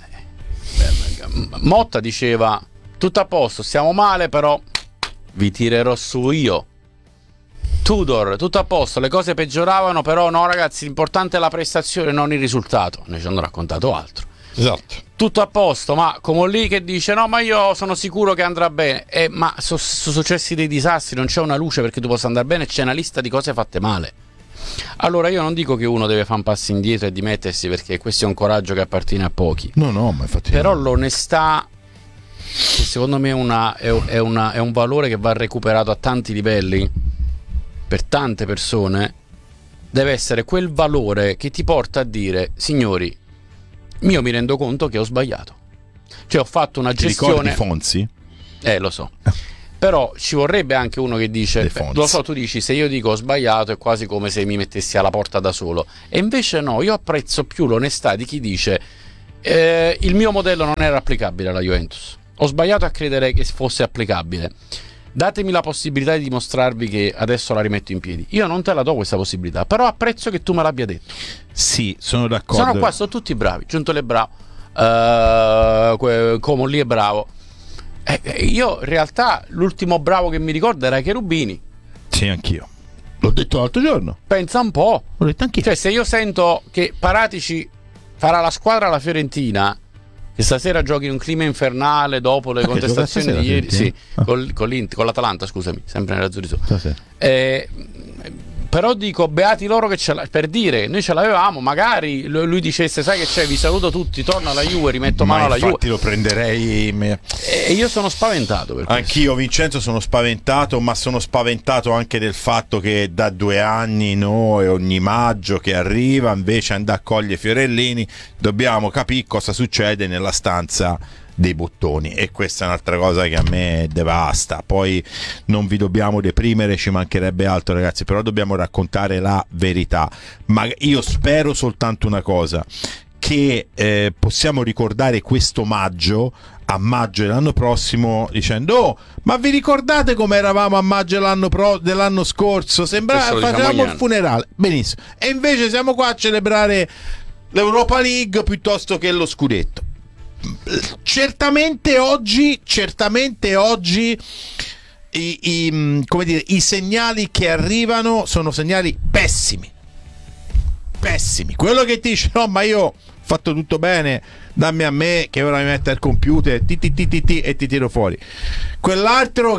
Motta diceva tutto a posto, stiamo male, però vi tirerò su io. Tudor, tutto a posto, le cose peggioravano, però no ragazzi, l'importante è la prestazione, non il risultato. Noi ci hanno raccontato altro. Esatto. Tutto a posto, ma come lì che dice no, ma io sono sicuro che andrà bene. Ma sono successi dei disastri, non c'è una luce perché tu possa andare bene, c'è una lista di cose fatte male. Allora io non dico che uno deve fare un passo indietro e dimettersi, perché questo è un coraggio che appartiene a pochi. No, ma infatti. Però l'onestà, che secondo me è un valore che va recuperato a tanti livelli, per tante persone, deve essere quel valore che ti porta a dire: signori, io mi rendo conto che ho sbagliato, cioè ho fatto una gestione. Ricordi Fonzi? Lo so. Però ci vorrebbe anche uno che dice, lo so, tu dici, se io dico ho sbagliato è quasi come se mi mettessi alla porta da solo, e invece no, io apprezzo più l'onestà di chi dice il mio modello non era applicabile alla Juventus, ho sbagliato a credere che fosse applicabile, datemi la possibilità di dimostrarvi che adesso la rimetto in piedi. Io non te la do questa possibilità, però apprezzo che tu me l'abbia detto. Sì, sono d'accordo. Sono qua, sono tutti bravi. Giuntoli è bravo, Comolli è bravo. Io in realtà l'ultimo bravo che mi ricordo era Cherubini. Sì, anch'io. L'ho detto l'altro giorno. Pensa un po'. L'ho detto anch'io. Cioè, se io sento che Paratici farà la squadra alla Fiorentina, che stasera giochi in un clima infernale dopo le contestazioni di ieri, sì, con l'Atalanta, scusami, sempre nell'azzurri su. Però dico, beati loro che ce l'ha, per dire, noi ce l'avevamo, magari lui dicesse, sai che c'è, vi saluto tutti, torno alla Juve, rimetto mano alla Juve. Infatti lo prenderei. E io sono spaventato per questo. Anch'io, Vincenzo, sono spaventato, ma sono spaventato anche del fatto che da 2 anni noi ogni maggio che arriva, invece andare a cogliere Fiorellini, dobbiamo capire cosa succede nella stanza dei bottoni, e questa è un'altra cosa che a me devasta. Poi non vi dobbiamo deprimere, ci mancherebbe altro ragazzi, però dobbiamo raccontare la verità. Ma io spero soltanto una cosa, che possiamo ricordare questo maggio a maggio dell'anno prossimo dicendo: oh, ma vi ricordate come eravamo a maggio dell'anno scorso? Sembrava facevamo il funerale. Benissimo, e invece siamo qua a celebrare l'Europa League piuttosto che lo scudetto. Certamente oggi i segnali che arrivano sono segnali pessimi. Quello che ti dice no, ma io ho fatto tutto bene, dammi a me che ora mi metto al computer e ti tiro fuori. Quell'altro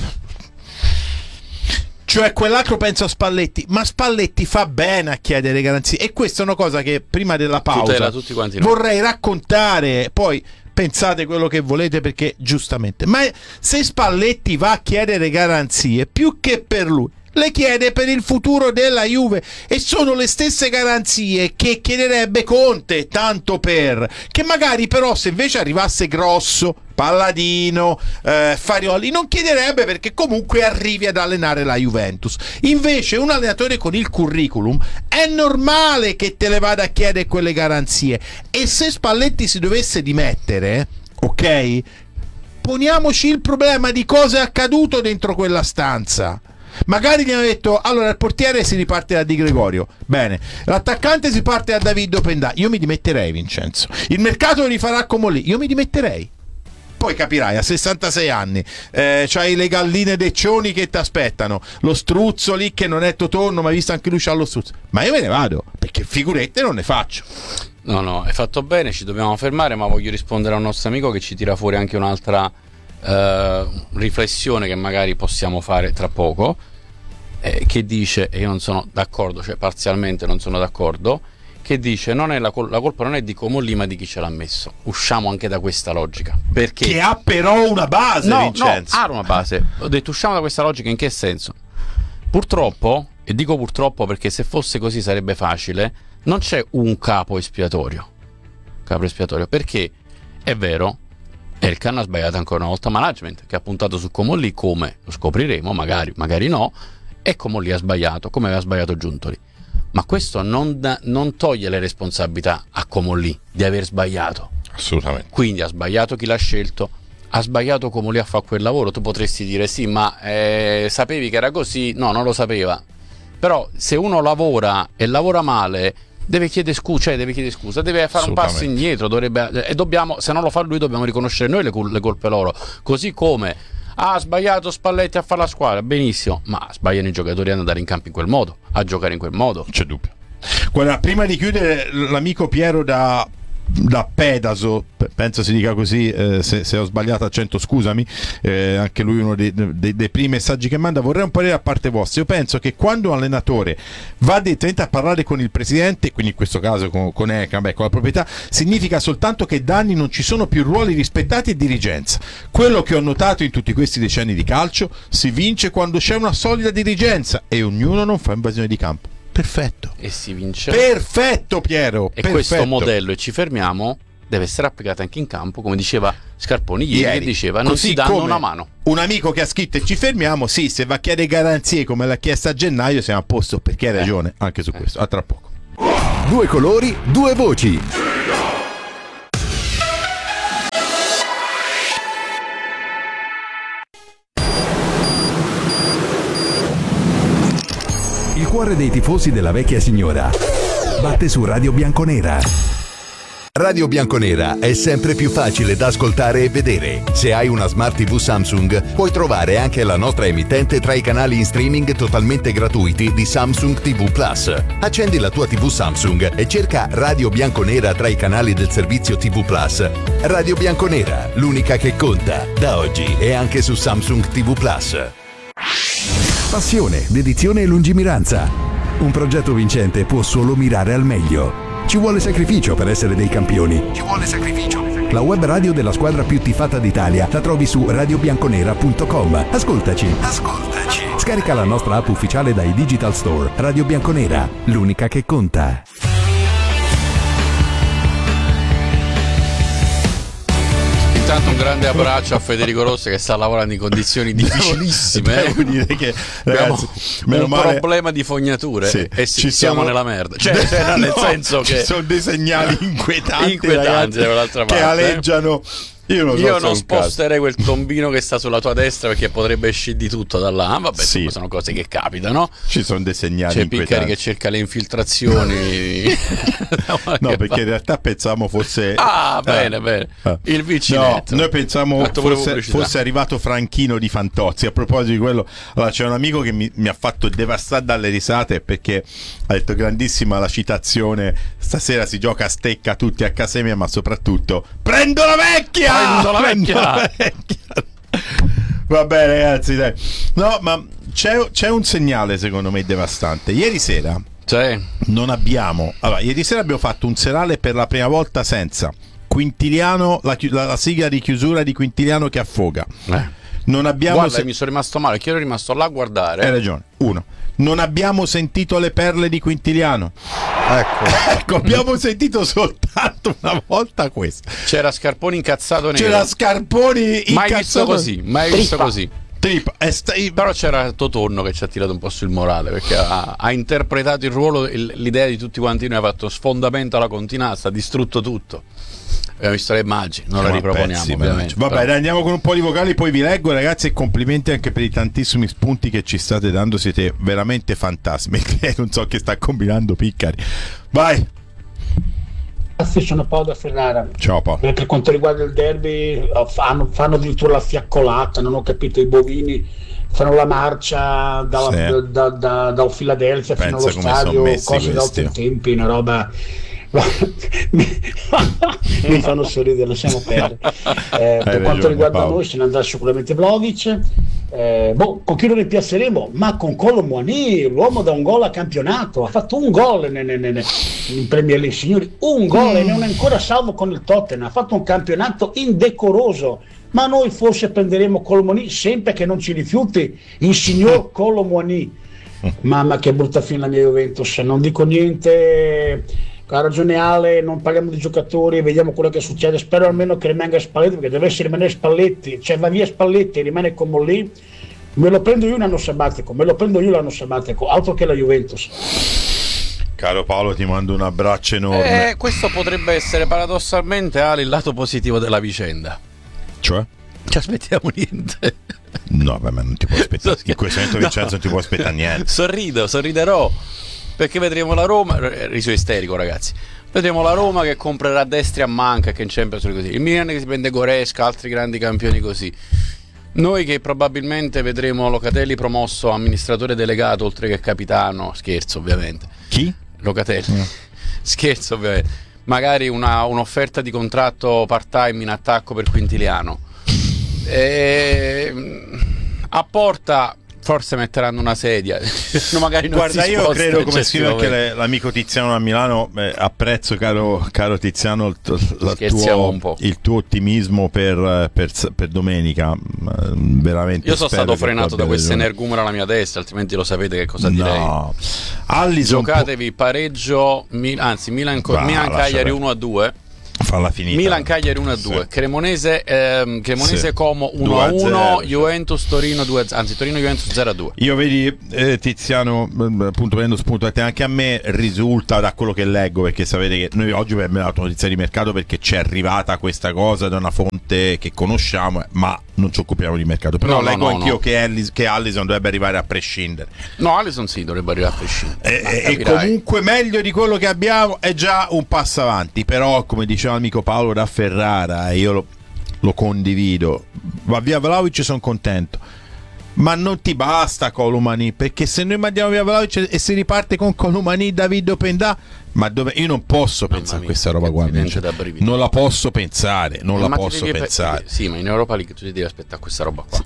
penso a Spalletti, ma Spalletti fa bene a chiedere garanzie, e questa è una cosa che prima della pausa vorrei raccontare. Poi pensate quello che volete, perché giustamente, ma se Spalletti va a chiedere garanzie, più che per lui le chiede per il futuro della Juve, e sono le stesse garanzie che chiederebbe Conte, tanto per che magari però se invece arrivasse Grosso, Palladino, Farioli, non chiederebbe, perché comunque arrivi ad allenare la Juventus. Invece un allenatore con il curriculum è normale che te le vada a chiedere quelle garanzie, e se Spalletti si dovesse dimettere, ok, poniamoci il problema di cosa è accaduto dentro quella stanza. Magari gli hanno detto: allora il portiere si riparte da Di Gregorio, bene, l'attaccante si parte da David Pendà, io mi dimetterei, Vincenzo. Il mercato lo rifarà come lì, io mi dimetterei. Poi capirai, a 66 anni c'hai le galline deccioni che ti aspettano, lo struzzo lì che non è totorno, ma visto anche lui c'ha lo struzzo, ma io me ne vado, perché figurette non ne faccio. No, hai fatto bene, ci dobbiamo fermare, ma voglio rispondere a un nostro amico che ci tira fuori anche un'altra riflessione che magari possiamo fare tra poco, che dice, e io non sono d'accordo, cioè parzialmente non sono d'accordo, che dice non è la colpa non è di Comolli ma di chi ce l'ha messo. Usciamo anche da questa logica, perché che ha però una base, Vincenzo. Ha una base. Ho detto usciamo da questa logica in che senso? Purtroppo, e dico purtroppo perché se fosse così sarebbe facile, non c'è un capo espiatorio, perché è vero, Elkann ha sbagliato ancora una volta management, che ha puntato su Comolli, come lo scopriremo, magari no, e Comolli ha sbagliato come aveva sbagliato Giuntoli, ma questo non toglie le responsabilità a Comolli di aver sbagliato. Assolutamente. Quindi ha sbagliato chi l'ha scelto, ha sbagliato come lì a fare quel lavoro. Tu potresti dire sì, ma sapevi che era così? No, non lo sapeva. Però se uno lavora e lavora male, deve chiedere scusa, deve fare un passo indietro, dobbiamo, se non lo fa lui dobbiamo riconoscere noi le colpe loro, così come ha sbagliato Spalletti a fare la squadra, benissimo, ma sbagliano i giocatori ad andare in campo in quel modo, a giocare in quel modo. C'è dubbio. Guarda, prima di chiudere, l'amico Piero da Pedaso, penso si dica così, se ho sbagliato accento scusami, anche lui uno dei primi messaggi che manda. Vorrei un parere a parte vostra. Io penso che quando un allenatore va direttamente a parlare con il presidente, quindi in questo caso con Eka, con la proprietà, significa soltanto che da anni non ci sono più ruoli rispettati e dirigenza. Quello che ho notato in tutti questi decenni di calcio: si vince quando c'è una solida dirigenza e ognuno non fa invasione di campo. Perfetto. E si vince. Perfetto, Piero. E perfetto. Questo modello, e ci fermiamo, deve essere applicato anche in campo, come diceva Scarponi ieri, che diceva non si danno una mano. Un amico che ha scritto e ci fermiamo, sì, se va a chiedere garanzie come l'ha chiesto a gennaio siamo a posto, perché hai ragione anche su questo. A tra poco. Due colori, due voci. Il cuore dei tifosi della vecchia signora batte su Radio Bianconera. Radio Bianconera è sempre più facile da ascoltare e vedere. Se hai una Smart TV Samsung, puoi trovare anche la nostra emittente tra i canali in streaming totalmente gratuiti di Samsung TV Plus. Accendi la tua TV Samsung e cerca Radio Bianconera tra i canali del servizio TV Plus. Radio Bianconera, l'unica che conta. Da oggi è anche su Samsung TV Plus. Passione, dedizione e lungimiranza. Un progetto vincente può solo mirare al meglio. Ci vuole sacrificio per essere dei campioni. La web radio della squadra più tifata d'Italia la trovi su radiobianconera.com. Ascoltaci. Scarica la nostra app ufficiale dai Digital Store. Radio Bianconera, l'unica che conta. Intanto un grande abbraccio a Federico Rossi che sta lavorando in condizioni difficilissime. Devo dire che, ragazzi, abbiamo un problema di fognature, sì, e siamo nella merda. Cioè, nel senso che ci sono dei segnali inquietanti ragazzi, dall'altra parte, che aleggiano. Io non sposterei quel tombino che sta sulla tua destra, perché potrebbe uscire di tutto da là. Vabbè, sì, sono cose che capitano. Ci sono dei segnali. C'è Piccari che cerca le infiltrazioni. No, perché in realtà pensavamo fosse bene. Il vicinetto. No, noi pensavamo fosse arrivato Franchino di Fantozzi. A proposito di quello, allora c'è un amico che mi ha fatto devastare dalle risate, perché ha detto: grandissima la citazione, stasera si gioca a stecca tutti a casa mia, ma soprattutto prendo la vecchia. Va bene, ragazzi, dai. No, ma c'è un segnale secondo me devastante. Ieri sera non abbiamo. Allora, ieri sera abbiamo fatto un serale per la prima volta senza Quintiliano, la sigla di chiusura di Quintiliano che affoga. Non abbiamo. Guarda, mi sono rimasto male, che ero rimasto là a guardare. Hai ragione. Uno. Non abbiamo sentito le perle di Quintiliano. Ecco, abbiamo sentito soltanto una volta questo. C'era Scarponi incazzato nero. Mai visto così. Mai visto così. Però c'era Totonno che ci ha tirato un po' sul morale, perché ha interpretato il ruolo, l'idea di tutti quanti noi, ha fatto sfondamento alla continenza, ha distrutto tutto. Abbiamo visto le immagini, non la riproponiamo ovviamente. Vabbè, dai, andiamo con un po' di vocali, poi vi leggo, ragazzi, e complimenti anche per i tantissimi spunti che ci state dando, siete veramente fantastici. Non so che sta combinando Piccari. Vai. Sono Paolo da Ferrara. Ciao Paolo. Per quanto riguarda il derby, fanno addirittura la fiaccolata, non ho capito, i bovini fanno la marcia da Filadelfia fino allo stadio, cose da altri tempi, una roba. Mi fanno sorridere, lasciamo perdere. Per quanto riguarda noi, se ne andrà sicuramente Vlahovic. Con chi lo rimpiazzeremo? Ma con Kolo Muani, l'uomo da un gol a campionato, ha fatto un gol in Premier League, signori, un gol, e non è ancora salvo con il Tottenham, ha fatto un campionato indecoroso. Ma noi forse prenderemo Kolo Muani, sempre che non ci rifiuti il signor Kolo Muani. Mamma, che brutta fine la mia Juventus, non dico niente. Ha ragione Ale, non parliamo di giocatori, vediamo quello che succede. Spero almeno che rimanga Spalletti, perché dovesse rimanere Spalletti, cioè va via Spalletti e rimane come lì, me lo prendo io l'anno sabbatico, altro che la Juventus. Caro Paolo, ti mando un abbraccio enorme. Questo potrebbe essere paradossalmente Ale il lato positivo della vicenda. Cioè? Ci aspettiamo niente. No, ma non ti puoi aspettare. In questo momento Vincenzo non ti può aspettare niente. Sorriderò, perché vedremo la Roma, riso isterico ragazzi, vedremo la Roma che comprerà destri a manca, che in Champions League così, il Milan che si prende Goretzka, altri grandi campioni così, noi che probabilmente vedremo Locatelli promosso amministratore delegato oltre che capitano, scherzo ovviamente. Chi? Locatelli. Scherzo ovviamente. Magari un'offerta di contratto part-time in attacco per Quintiliano. A porta forse metteranno una sedia. No, magari non guarda, si io sposta credo, come scrive anche l'amico Tiziano a Milano, apprezzo caro Tiziano il tuo ottimismo per domenica, veramente. Io sono stato frenato da questo energumeno alla mia destra, altrimenti lo sapete che cosa direi. Allison, giocatevi pareggio, Milan Cagliari 1-2. Falla finita. Milan Cagliari 1-2, Cremonese Como 1-1, Juventus Torino 2-0, anzi Torino Juventus 0-2. Io vedi Tiziano, appunto prendendo spunto da te, anche a me risulta da quello che leggo, perché sapete che noi oggi abbiamo dato notizia di mercato perché ci è arrivata questa cosa da una fonte che conosciamo, ma non ci occupiamo di mercato. Però leggo anch'io che Alisson dovrebbe arrivare a prescindere. No, Alisson sì, dovrebbe arrivare a prescindere. E comunque meglio di quello che abbiamo, è già un passo avanti. Però, come diceva l'amico Paolo da Ferrara, io lo condivido, va via Vlahovic, sono contento, ma non ti basta Colomani, perché se noi mandiamo via Vlahovic e si riparte con Colomani, David Openda, ma dove? Io non posso pensare a questa roba qua, non la posso pensare, pensare. Sì, ma in Europa League tu ti devi aspettare questa roba qua.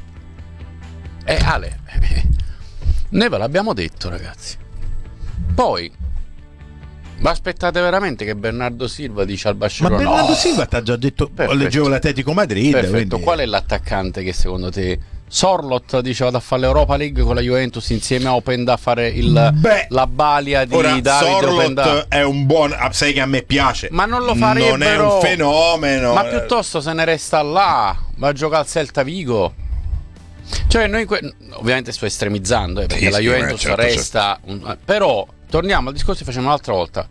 Ale, noi ve l'abbiamo detto ragazzi. Poi ma aspettate veramente che Bernardo Silva dice al Barcellona? Ma Bernardo Silva ti ha già detto, leggevo l'Atletico Madrid. Perfetto, quindi... qual è l'attaccante che secondo te? Sorlot dice vado a fare l'Europa League con la Juventus insieme a Openda a fare la balia di Davide Openda. Sorlot è un buon, sai che a me piace, ma non lo farebbero, non è un fenomeno, ma piuttosto se ne resta là, va a giocare al Celta Vigo. Cioè noi ovviamente sto estremizzando perché la Juventus resta però torniamo al discorso che facciamo l'altra volta.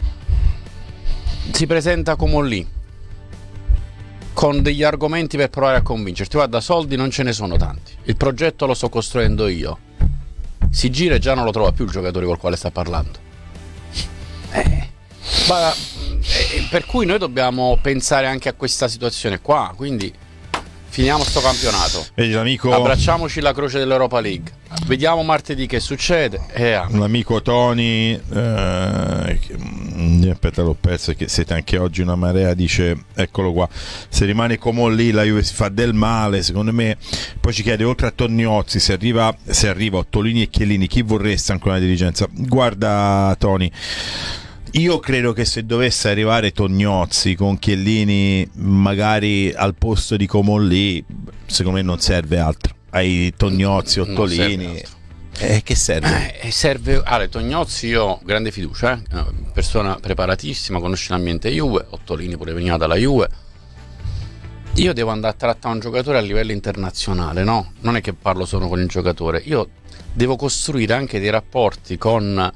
Si presenta come lì con degli argomenti per provare a convincerti. Guarda, soldi non ce ne sono tanti, il progetto lo sto costruendo io. Si gira e già non lo trova più il giocatore col quale sta parlando. Per cui noi dobbiamo pensare anche a questa situazione qua. Quindi finiamo sto campionato. Vedi l'amico, abbracciamoci la croce dell'Europa League. Vediamo martedì che succede. L'amico Tony, aspetta, l'ho perso, che siete anche oggi una marea, dice eccolo qua, se rimane come lì la Juve si fa del male secondo me. Poi ci chiede, oltre a Tognozzi, se arriva Ottolini e Chiellini, chi vorreste ancora una dirigenza? Guarda Tony, io credo che se dovesse arrivare Tognozzi con Chiellini magari al posto di Comolli, secondo me non serve altro. Hai Tognozzi, Ottolini, che serve? Serve Tognozzi, io ho grande fiducia, persona preparatissima, conosce l'ambiente Juve. Ottolini pure veniva dalla Juve. Io devo andare a trattare un giocatore a livello internazionale, no? Non è che parlo solo con il giocatore, io devo costruire anche dei rapporti con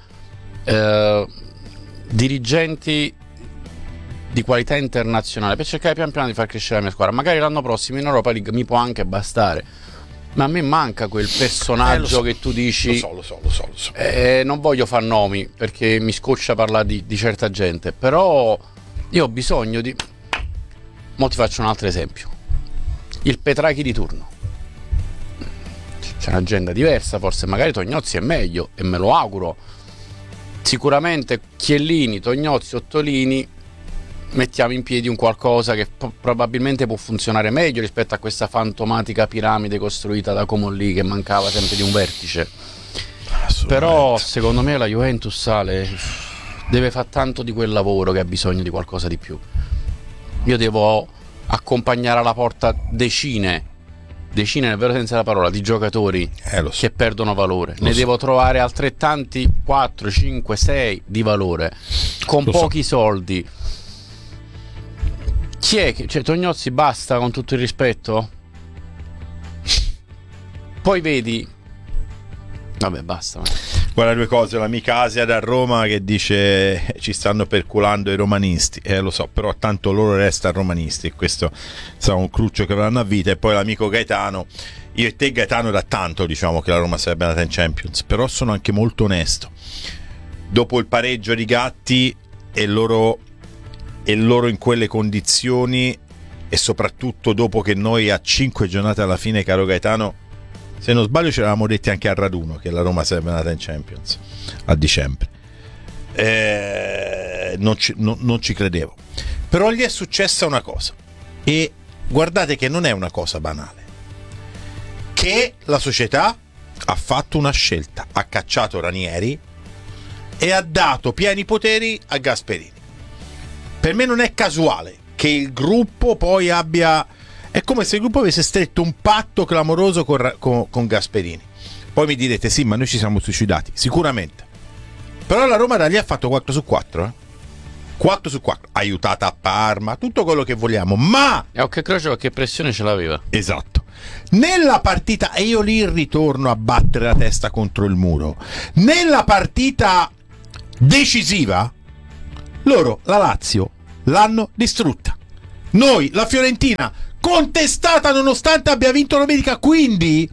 dirigenti di qualità internazionale per cercare pian piano di far crescere la mia squadra. Magari l'anno prossimo in Europa League mi può anche bastare, ma a me manca quel personaggio che tu dici. Lo so. Non voglio far nomi perché mi scoccia parlare di certa gente, però io ho bisogno di. Mo ti faccio un altro esempio: il Petrachi di turno. C'è un'agenda diversa, forse magari Tognozzi è meglio e me lo auguro. Sicuramente Chiellini, Tognozzi, Ottolini, mettiamo in piedi un qualcosa che probabilmente può funzionare meglio rispetto a questa fantomatica piramide costruita da Comolli che mancava sempre di un vertice. Però secondo me la Juventus deve fare tanto di quel lavoro che ha bisogno di qualcosa di più. Io devo accompagnare alla porta decine nel vero senso della parola di giocatori che perdono valore. Ne devo trovare altrettanti 4, 5, 6 di valore con pochi soldi. Chi è che Tognozzi basta, con tutto il rispetto? Poi vedi, vabbè, basta. Guarda, due cose, l'amica Asia da Roma che dice ci stanno perculando i romanisti, lo so, però tanto loro restano romanisti e questo sarà un cruccio che avranno a vita. E poi l'amico Gaetano, io e te Gaetano da tanto diciamo che la Roma sarebbe andata in Champions, però sono anche molto onesto, dopo il pareggio di Gatti e loro in quelle condizioni, e soprattutto dopo che noi a 5 giornate alla fine, caro Gaetano, se non sbaglio ce l'avevamo detti anche a raduno che la Roma sarebbe andata in Champions a dicembre, non ci credevo, però gli è successa una cosa, e guardate che non è una cosa banale, che la società ha fatto una scelta, ha cacciato Ranieri e ha dato pieni poteri a Gasperini. Per me non è casuale che il gruppo poi abbia, è come se il gruppo avesse stretto un patto clamoroso con Gasperini. Poi mi direte sì, ma noi ci siamo suicidati, sicuramente, però la Roma da lì ha fatto 4 su 4 4 su 4, aiutata a Parma, tutto quello che vogliamo, ma e occhio croce qualche pressione ce l'aveva. Esatto. Nella partita, e io lì ritorno a battere la testa contro il muro, nella partita decisiva loro la Lazio l'hanno distrutta, noi la Fiorentina contestata nonostante abbia vinto domenica, quindi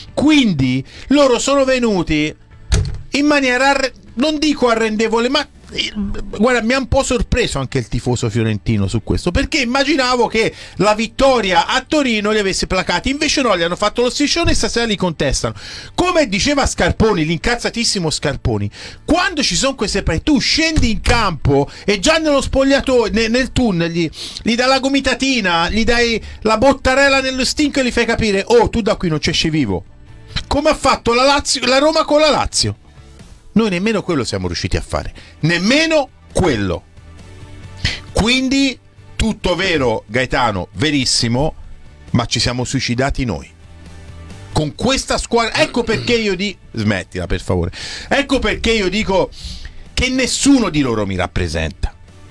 loro sono venuti in maniera non dico arrendevole, ma guarda, mi ha un po' sorpreso anche il tifoso fiorentino su questo, perché immaginavo che la vittoria a Torino li avesse placati, invece no, gli hanno fatto lo striscione e stasera li contestano. Come diceva Scarponi, l'incazzatissimo Scarponi, quando ci sono queste partite tu scendi in campo e già nello spogliatoio, nel tunnel gli dai la gomitatina, gli dai la bottarella nello stinco e gli fai capire: oh, tu da qui non ci esci vivo, come ha fatto la Roma con la Lazio. Noi nemmeno quello siamo riusciti a fare, nemmeno quello. Quindi tutto vero, Gaetano, verissimo, ma ci siamo suicidati noi. Con questa squadra, ecco perché io dico, smettila per favore, ecco perché io dico che nessuno di loro mi rappresenta.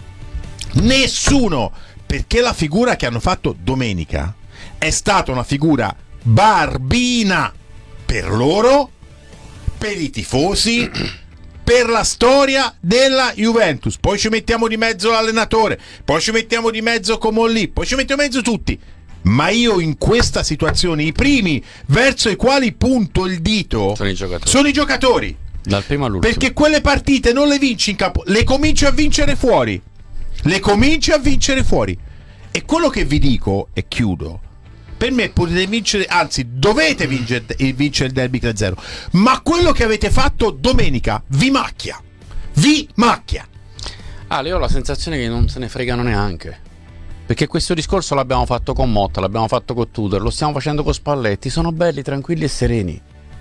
Nessuno, perché la figura che hanno fatto domenica è stata una figura barbina per loro, per i tifosi, per la storia della Juventus. Poi ci mettiamo di mezzo l'allenatore, poi ci mettiamo di mezzo Comolli, poi ci mettiamo di mezzo tutti. Ma io in questa situazione i primi verso i quali punto il dito sono i giocatori. Dal primo all'ultimo. Perché quelle partite non le vinci in campo, le cominci a vincere fuori. E quello che vi dico, e chiudo, per me potete vincere, anzi dovete vincere il derby 3-0, ma quello che avete fatto domenica vi macchia. Io ho la sensazione che non se ne fregano neanche, perché questo discorso l'abbiamo fatto con Motta, l'abbiamo fatto con Tudor, lo stiamo facendo con Spalletti. Sono belli, tranquilli e sereni.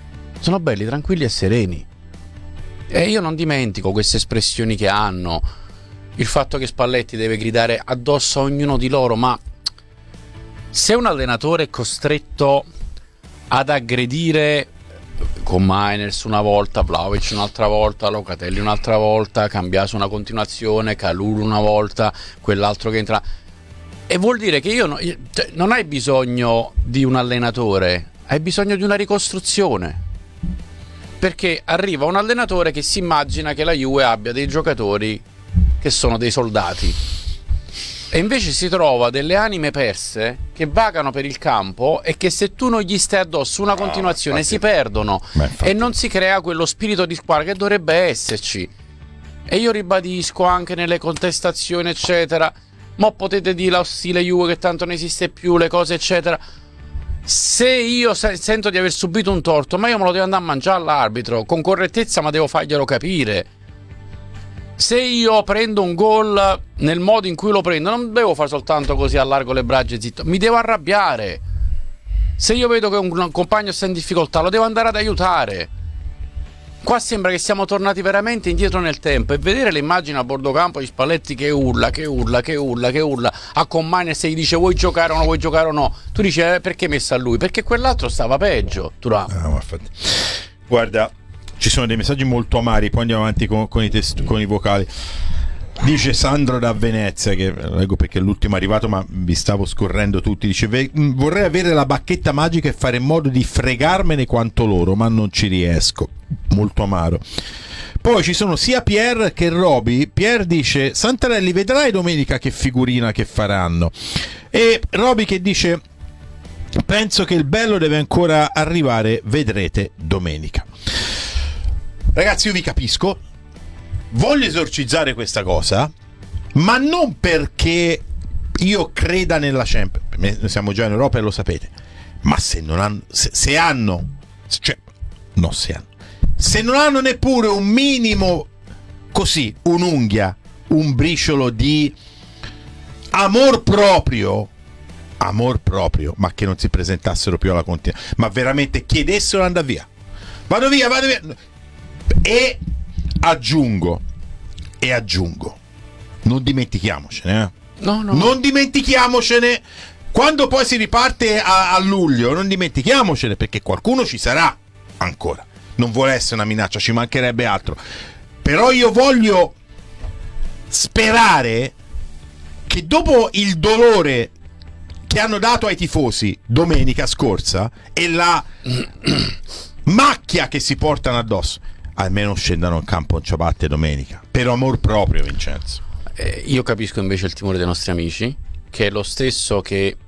E io non dimentico queste espressioni che hanno, il fatto che Spalletti deve gridare addosso a ognuno di loro, ma se un allenatore è costretto ad aggredire con Mainers una volta, Vlahovic un'altra volta, Locatelli un'altra volta, Cambiaso una continuazione, Kalulu una volta, quell'altro che entra, e vuol dire che non hai bisogno di un allenatore, hai bisogno di una ricostruzione, perché arriva un allenatore che si immagina che la Juve abbia dei giocatori che sono dei soldati, e invece si trova delle anime perse che vagano per il campo e che se tu non gli stai addosso una continuazione si perdono, e non si crea quello spirito di squadra che dovrebbe esserci. E io ribadisco anche nelle contestazioni eccetera, mo potete dire lo stile Juve che tanto non esiste più, le cose eccetera. Se io sento di aver subito un torto, ma io me lo devo andare a mangiare all'arbitro con correttezza, ma devo farglielo capire. Se io prendo un gol nel modo in cui lo prendo, non devo fare soltanto così allargo le braccia e zitto, mi devo arrabbiare. Se io vedo che un compagno sta in difficoltà, lo devo andare ad aiutare. Qua sembra che siamo tornati veramente indietro nel tempo, e vedere le immagini a bordo campo di Spalletti che urla a Commane, se gli dice vuoi giocare o non vuoi giocare o no, tu dici perché messa a lui? Perché quell'altro stava peggio. Guarda, ci sono dei messaggi molto amari, poi andiamo avanti con i vocali. Dice Sandro da Venezia, che leggo perché è l'ultimo arrivato, ma vi stavo scorrendo tutti. Dice: vorrei avere la bacchetta magica e fare in modo di fregarmene quanto loro, ma non ci riesco. Molto amaro. Poi ci sono sia Pier che Roby. Pier dice: Santarelli, vedrai domenica che figurina che faranno. E Roby che dice: penso che il bello deve ancora arrivare, vedrete domenica. Ragazzi, io vi capisco, voglio esorcizzare questa cosa, ma non perché io creda nella Champions. Noi siamo già in Europa e lo sapete, ma se non hanno, se hanno, cioè no, se non hanno neppure un minimo, così, un'unghia, un briciolo di amor proprio, ma che non si presentassero più alla continua, ma veramente chiedessero di andare via. Vado via. E aggiungo, non dimentichiamocene, No. Non dimentichiamocene, quando poi si riparte a luglio, non dimentichiamocene, perché qualcuno ci sarà ancora. Non vuole essere una minaccia, ci mancherebbe altro. Però io voglio sperare che dopo il dolore che hanno dato ai tifosi domenica scorsa e la macchia che si portano addosso, almeno scendano in campo in ciabatte domenica, per amor proprio, Vincenzo. Io capisco invece il timore dei nostri amici, che è lo stesso che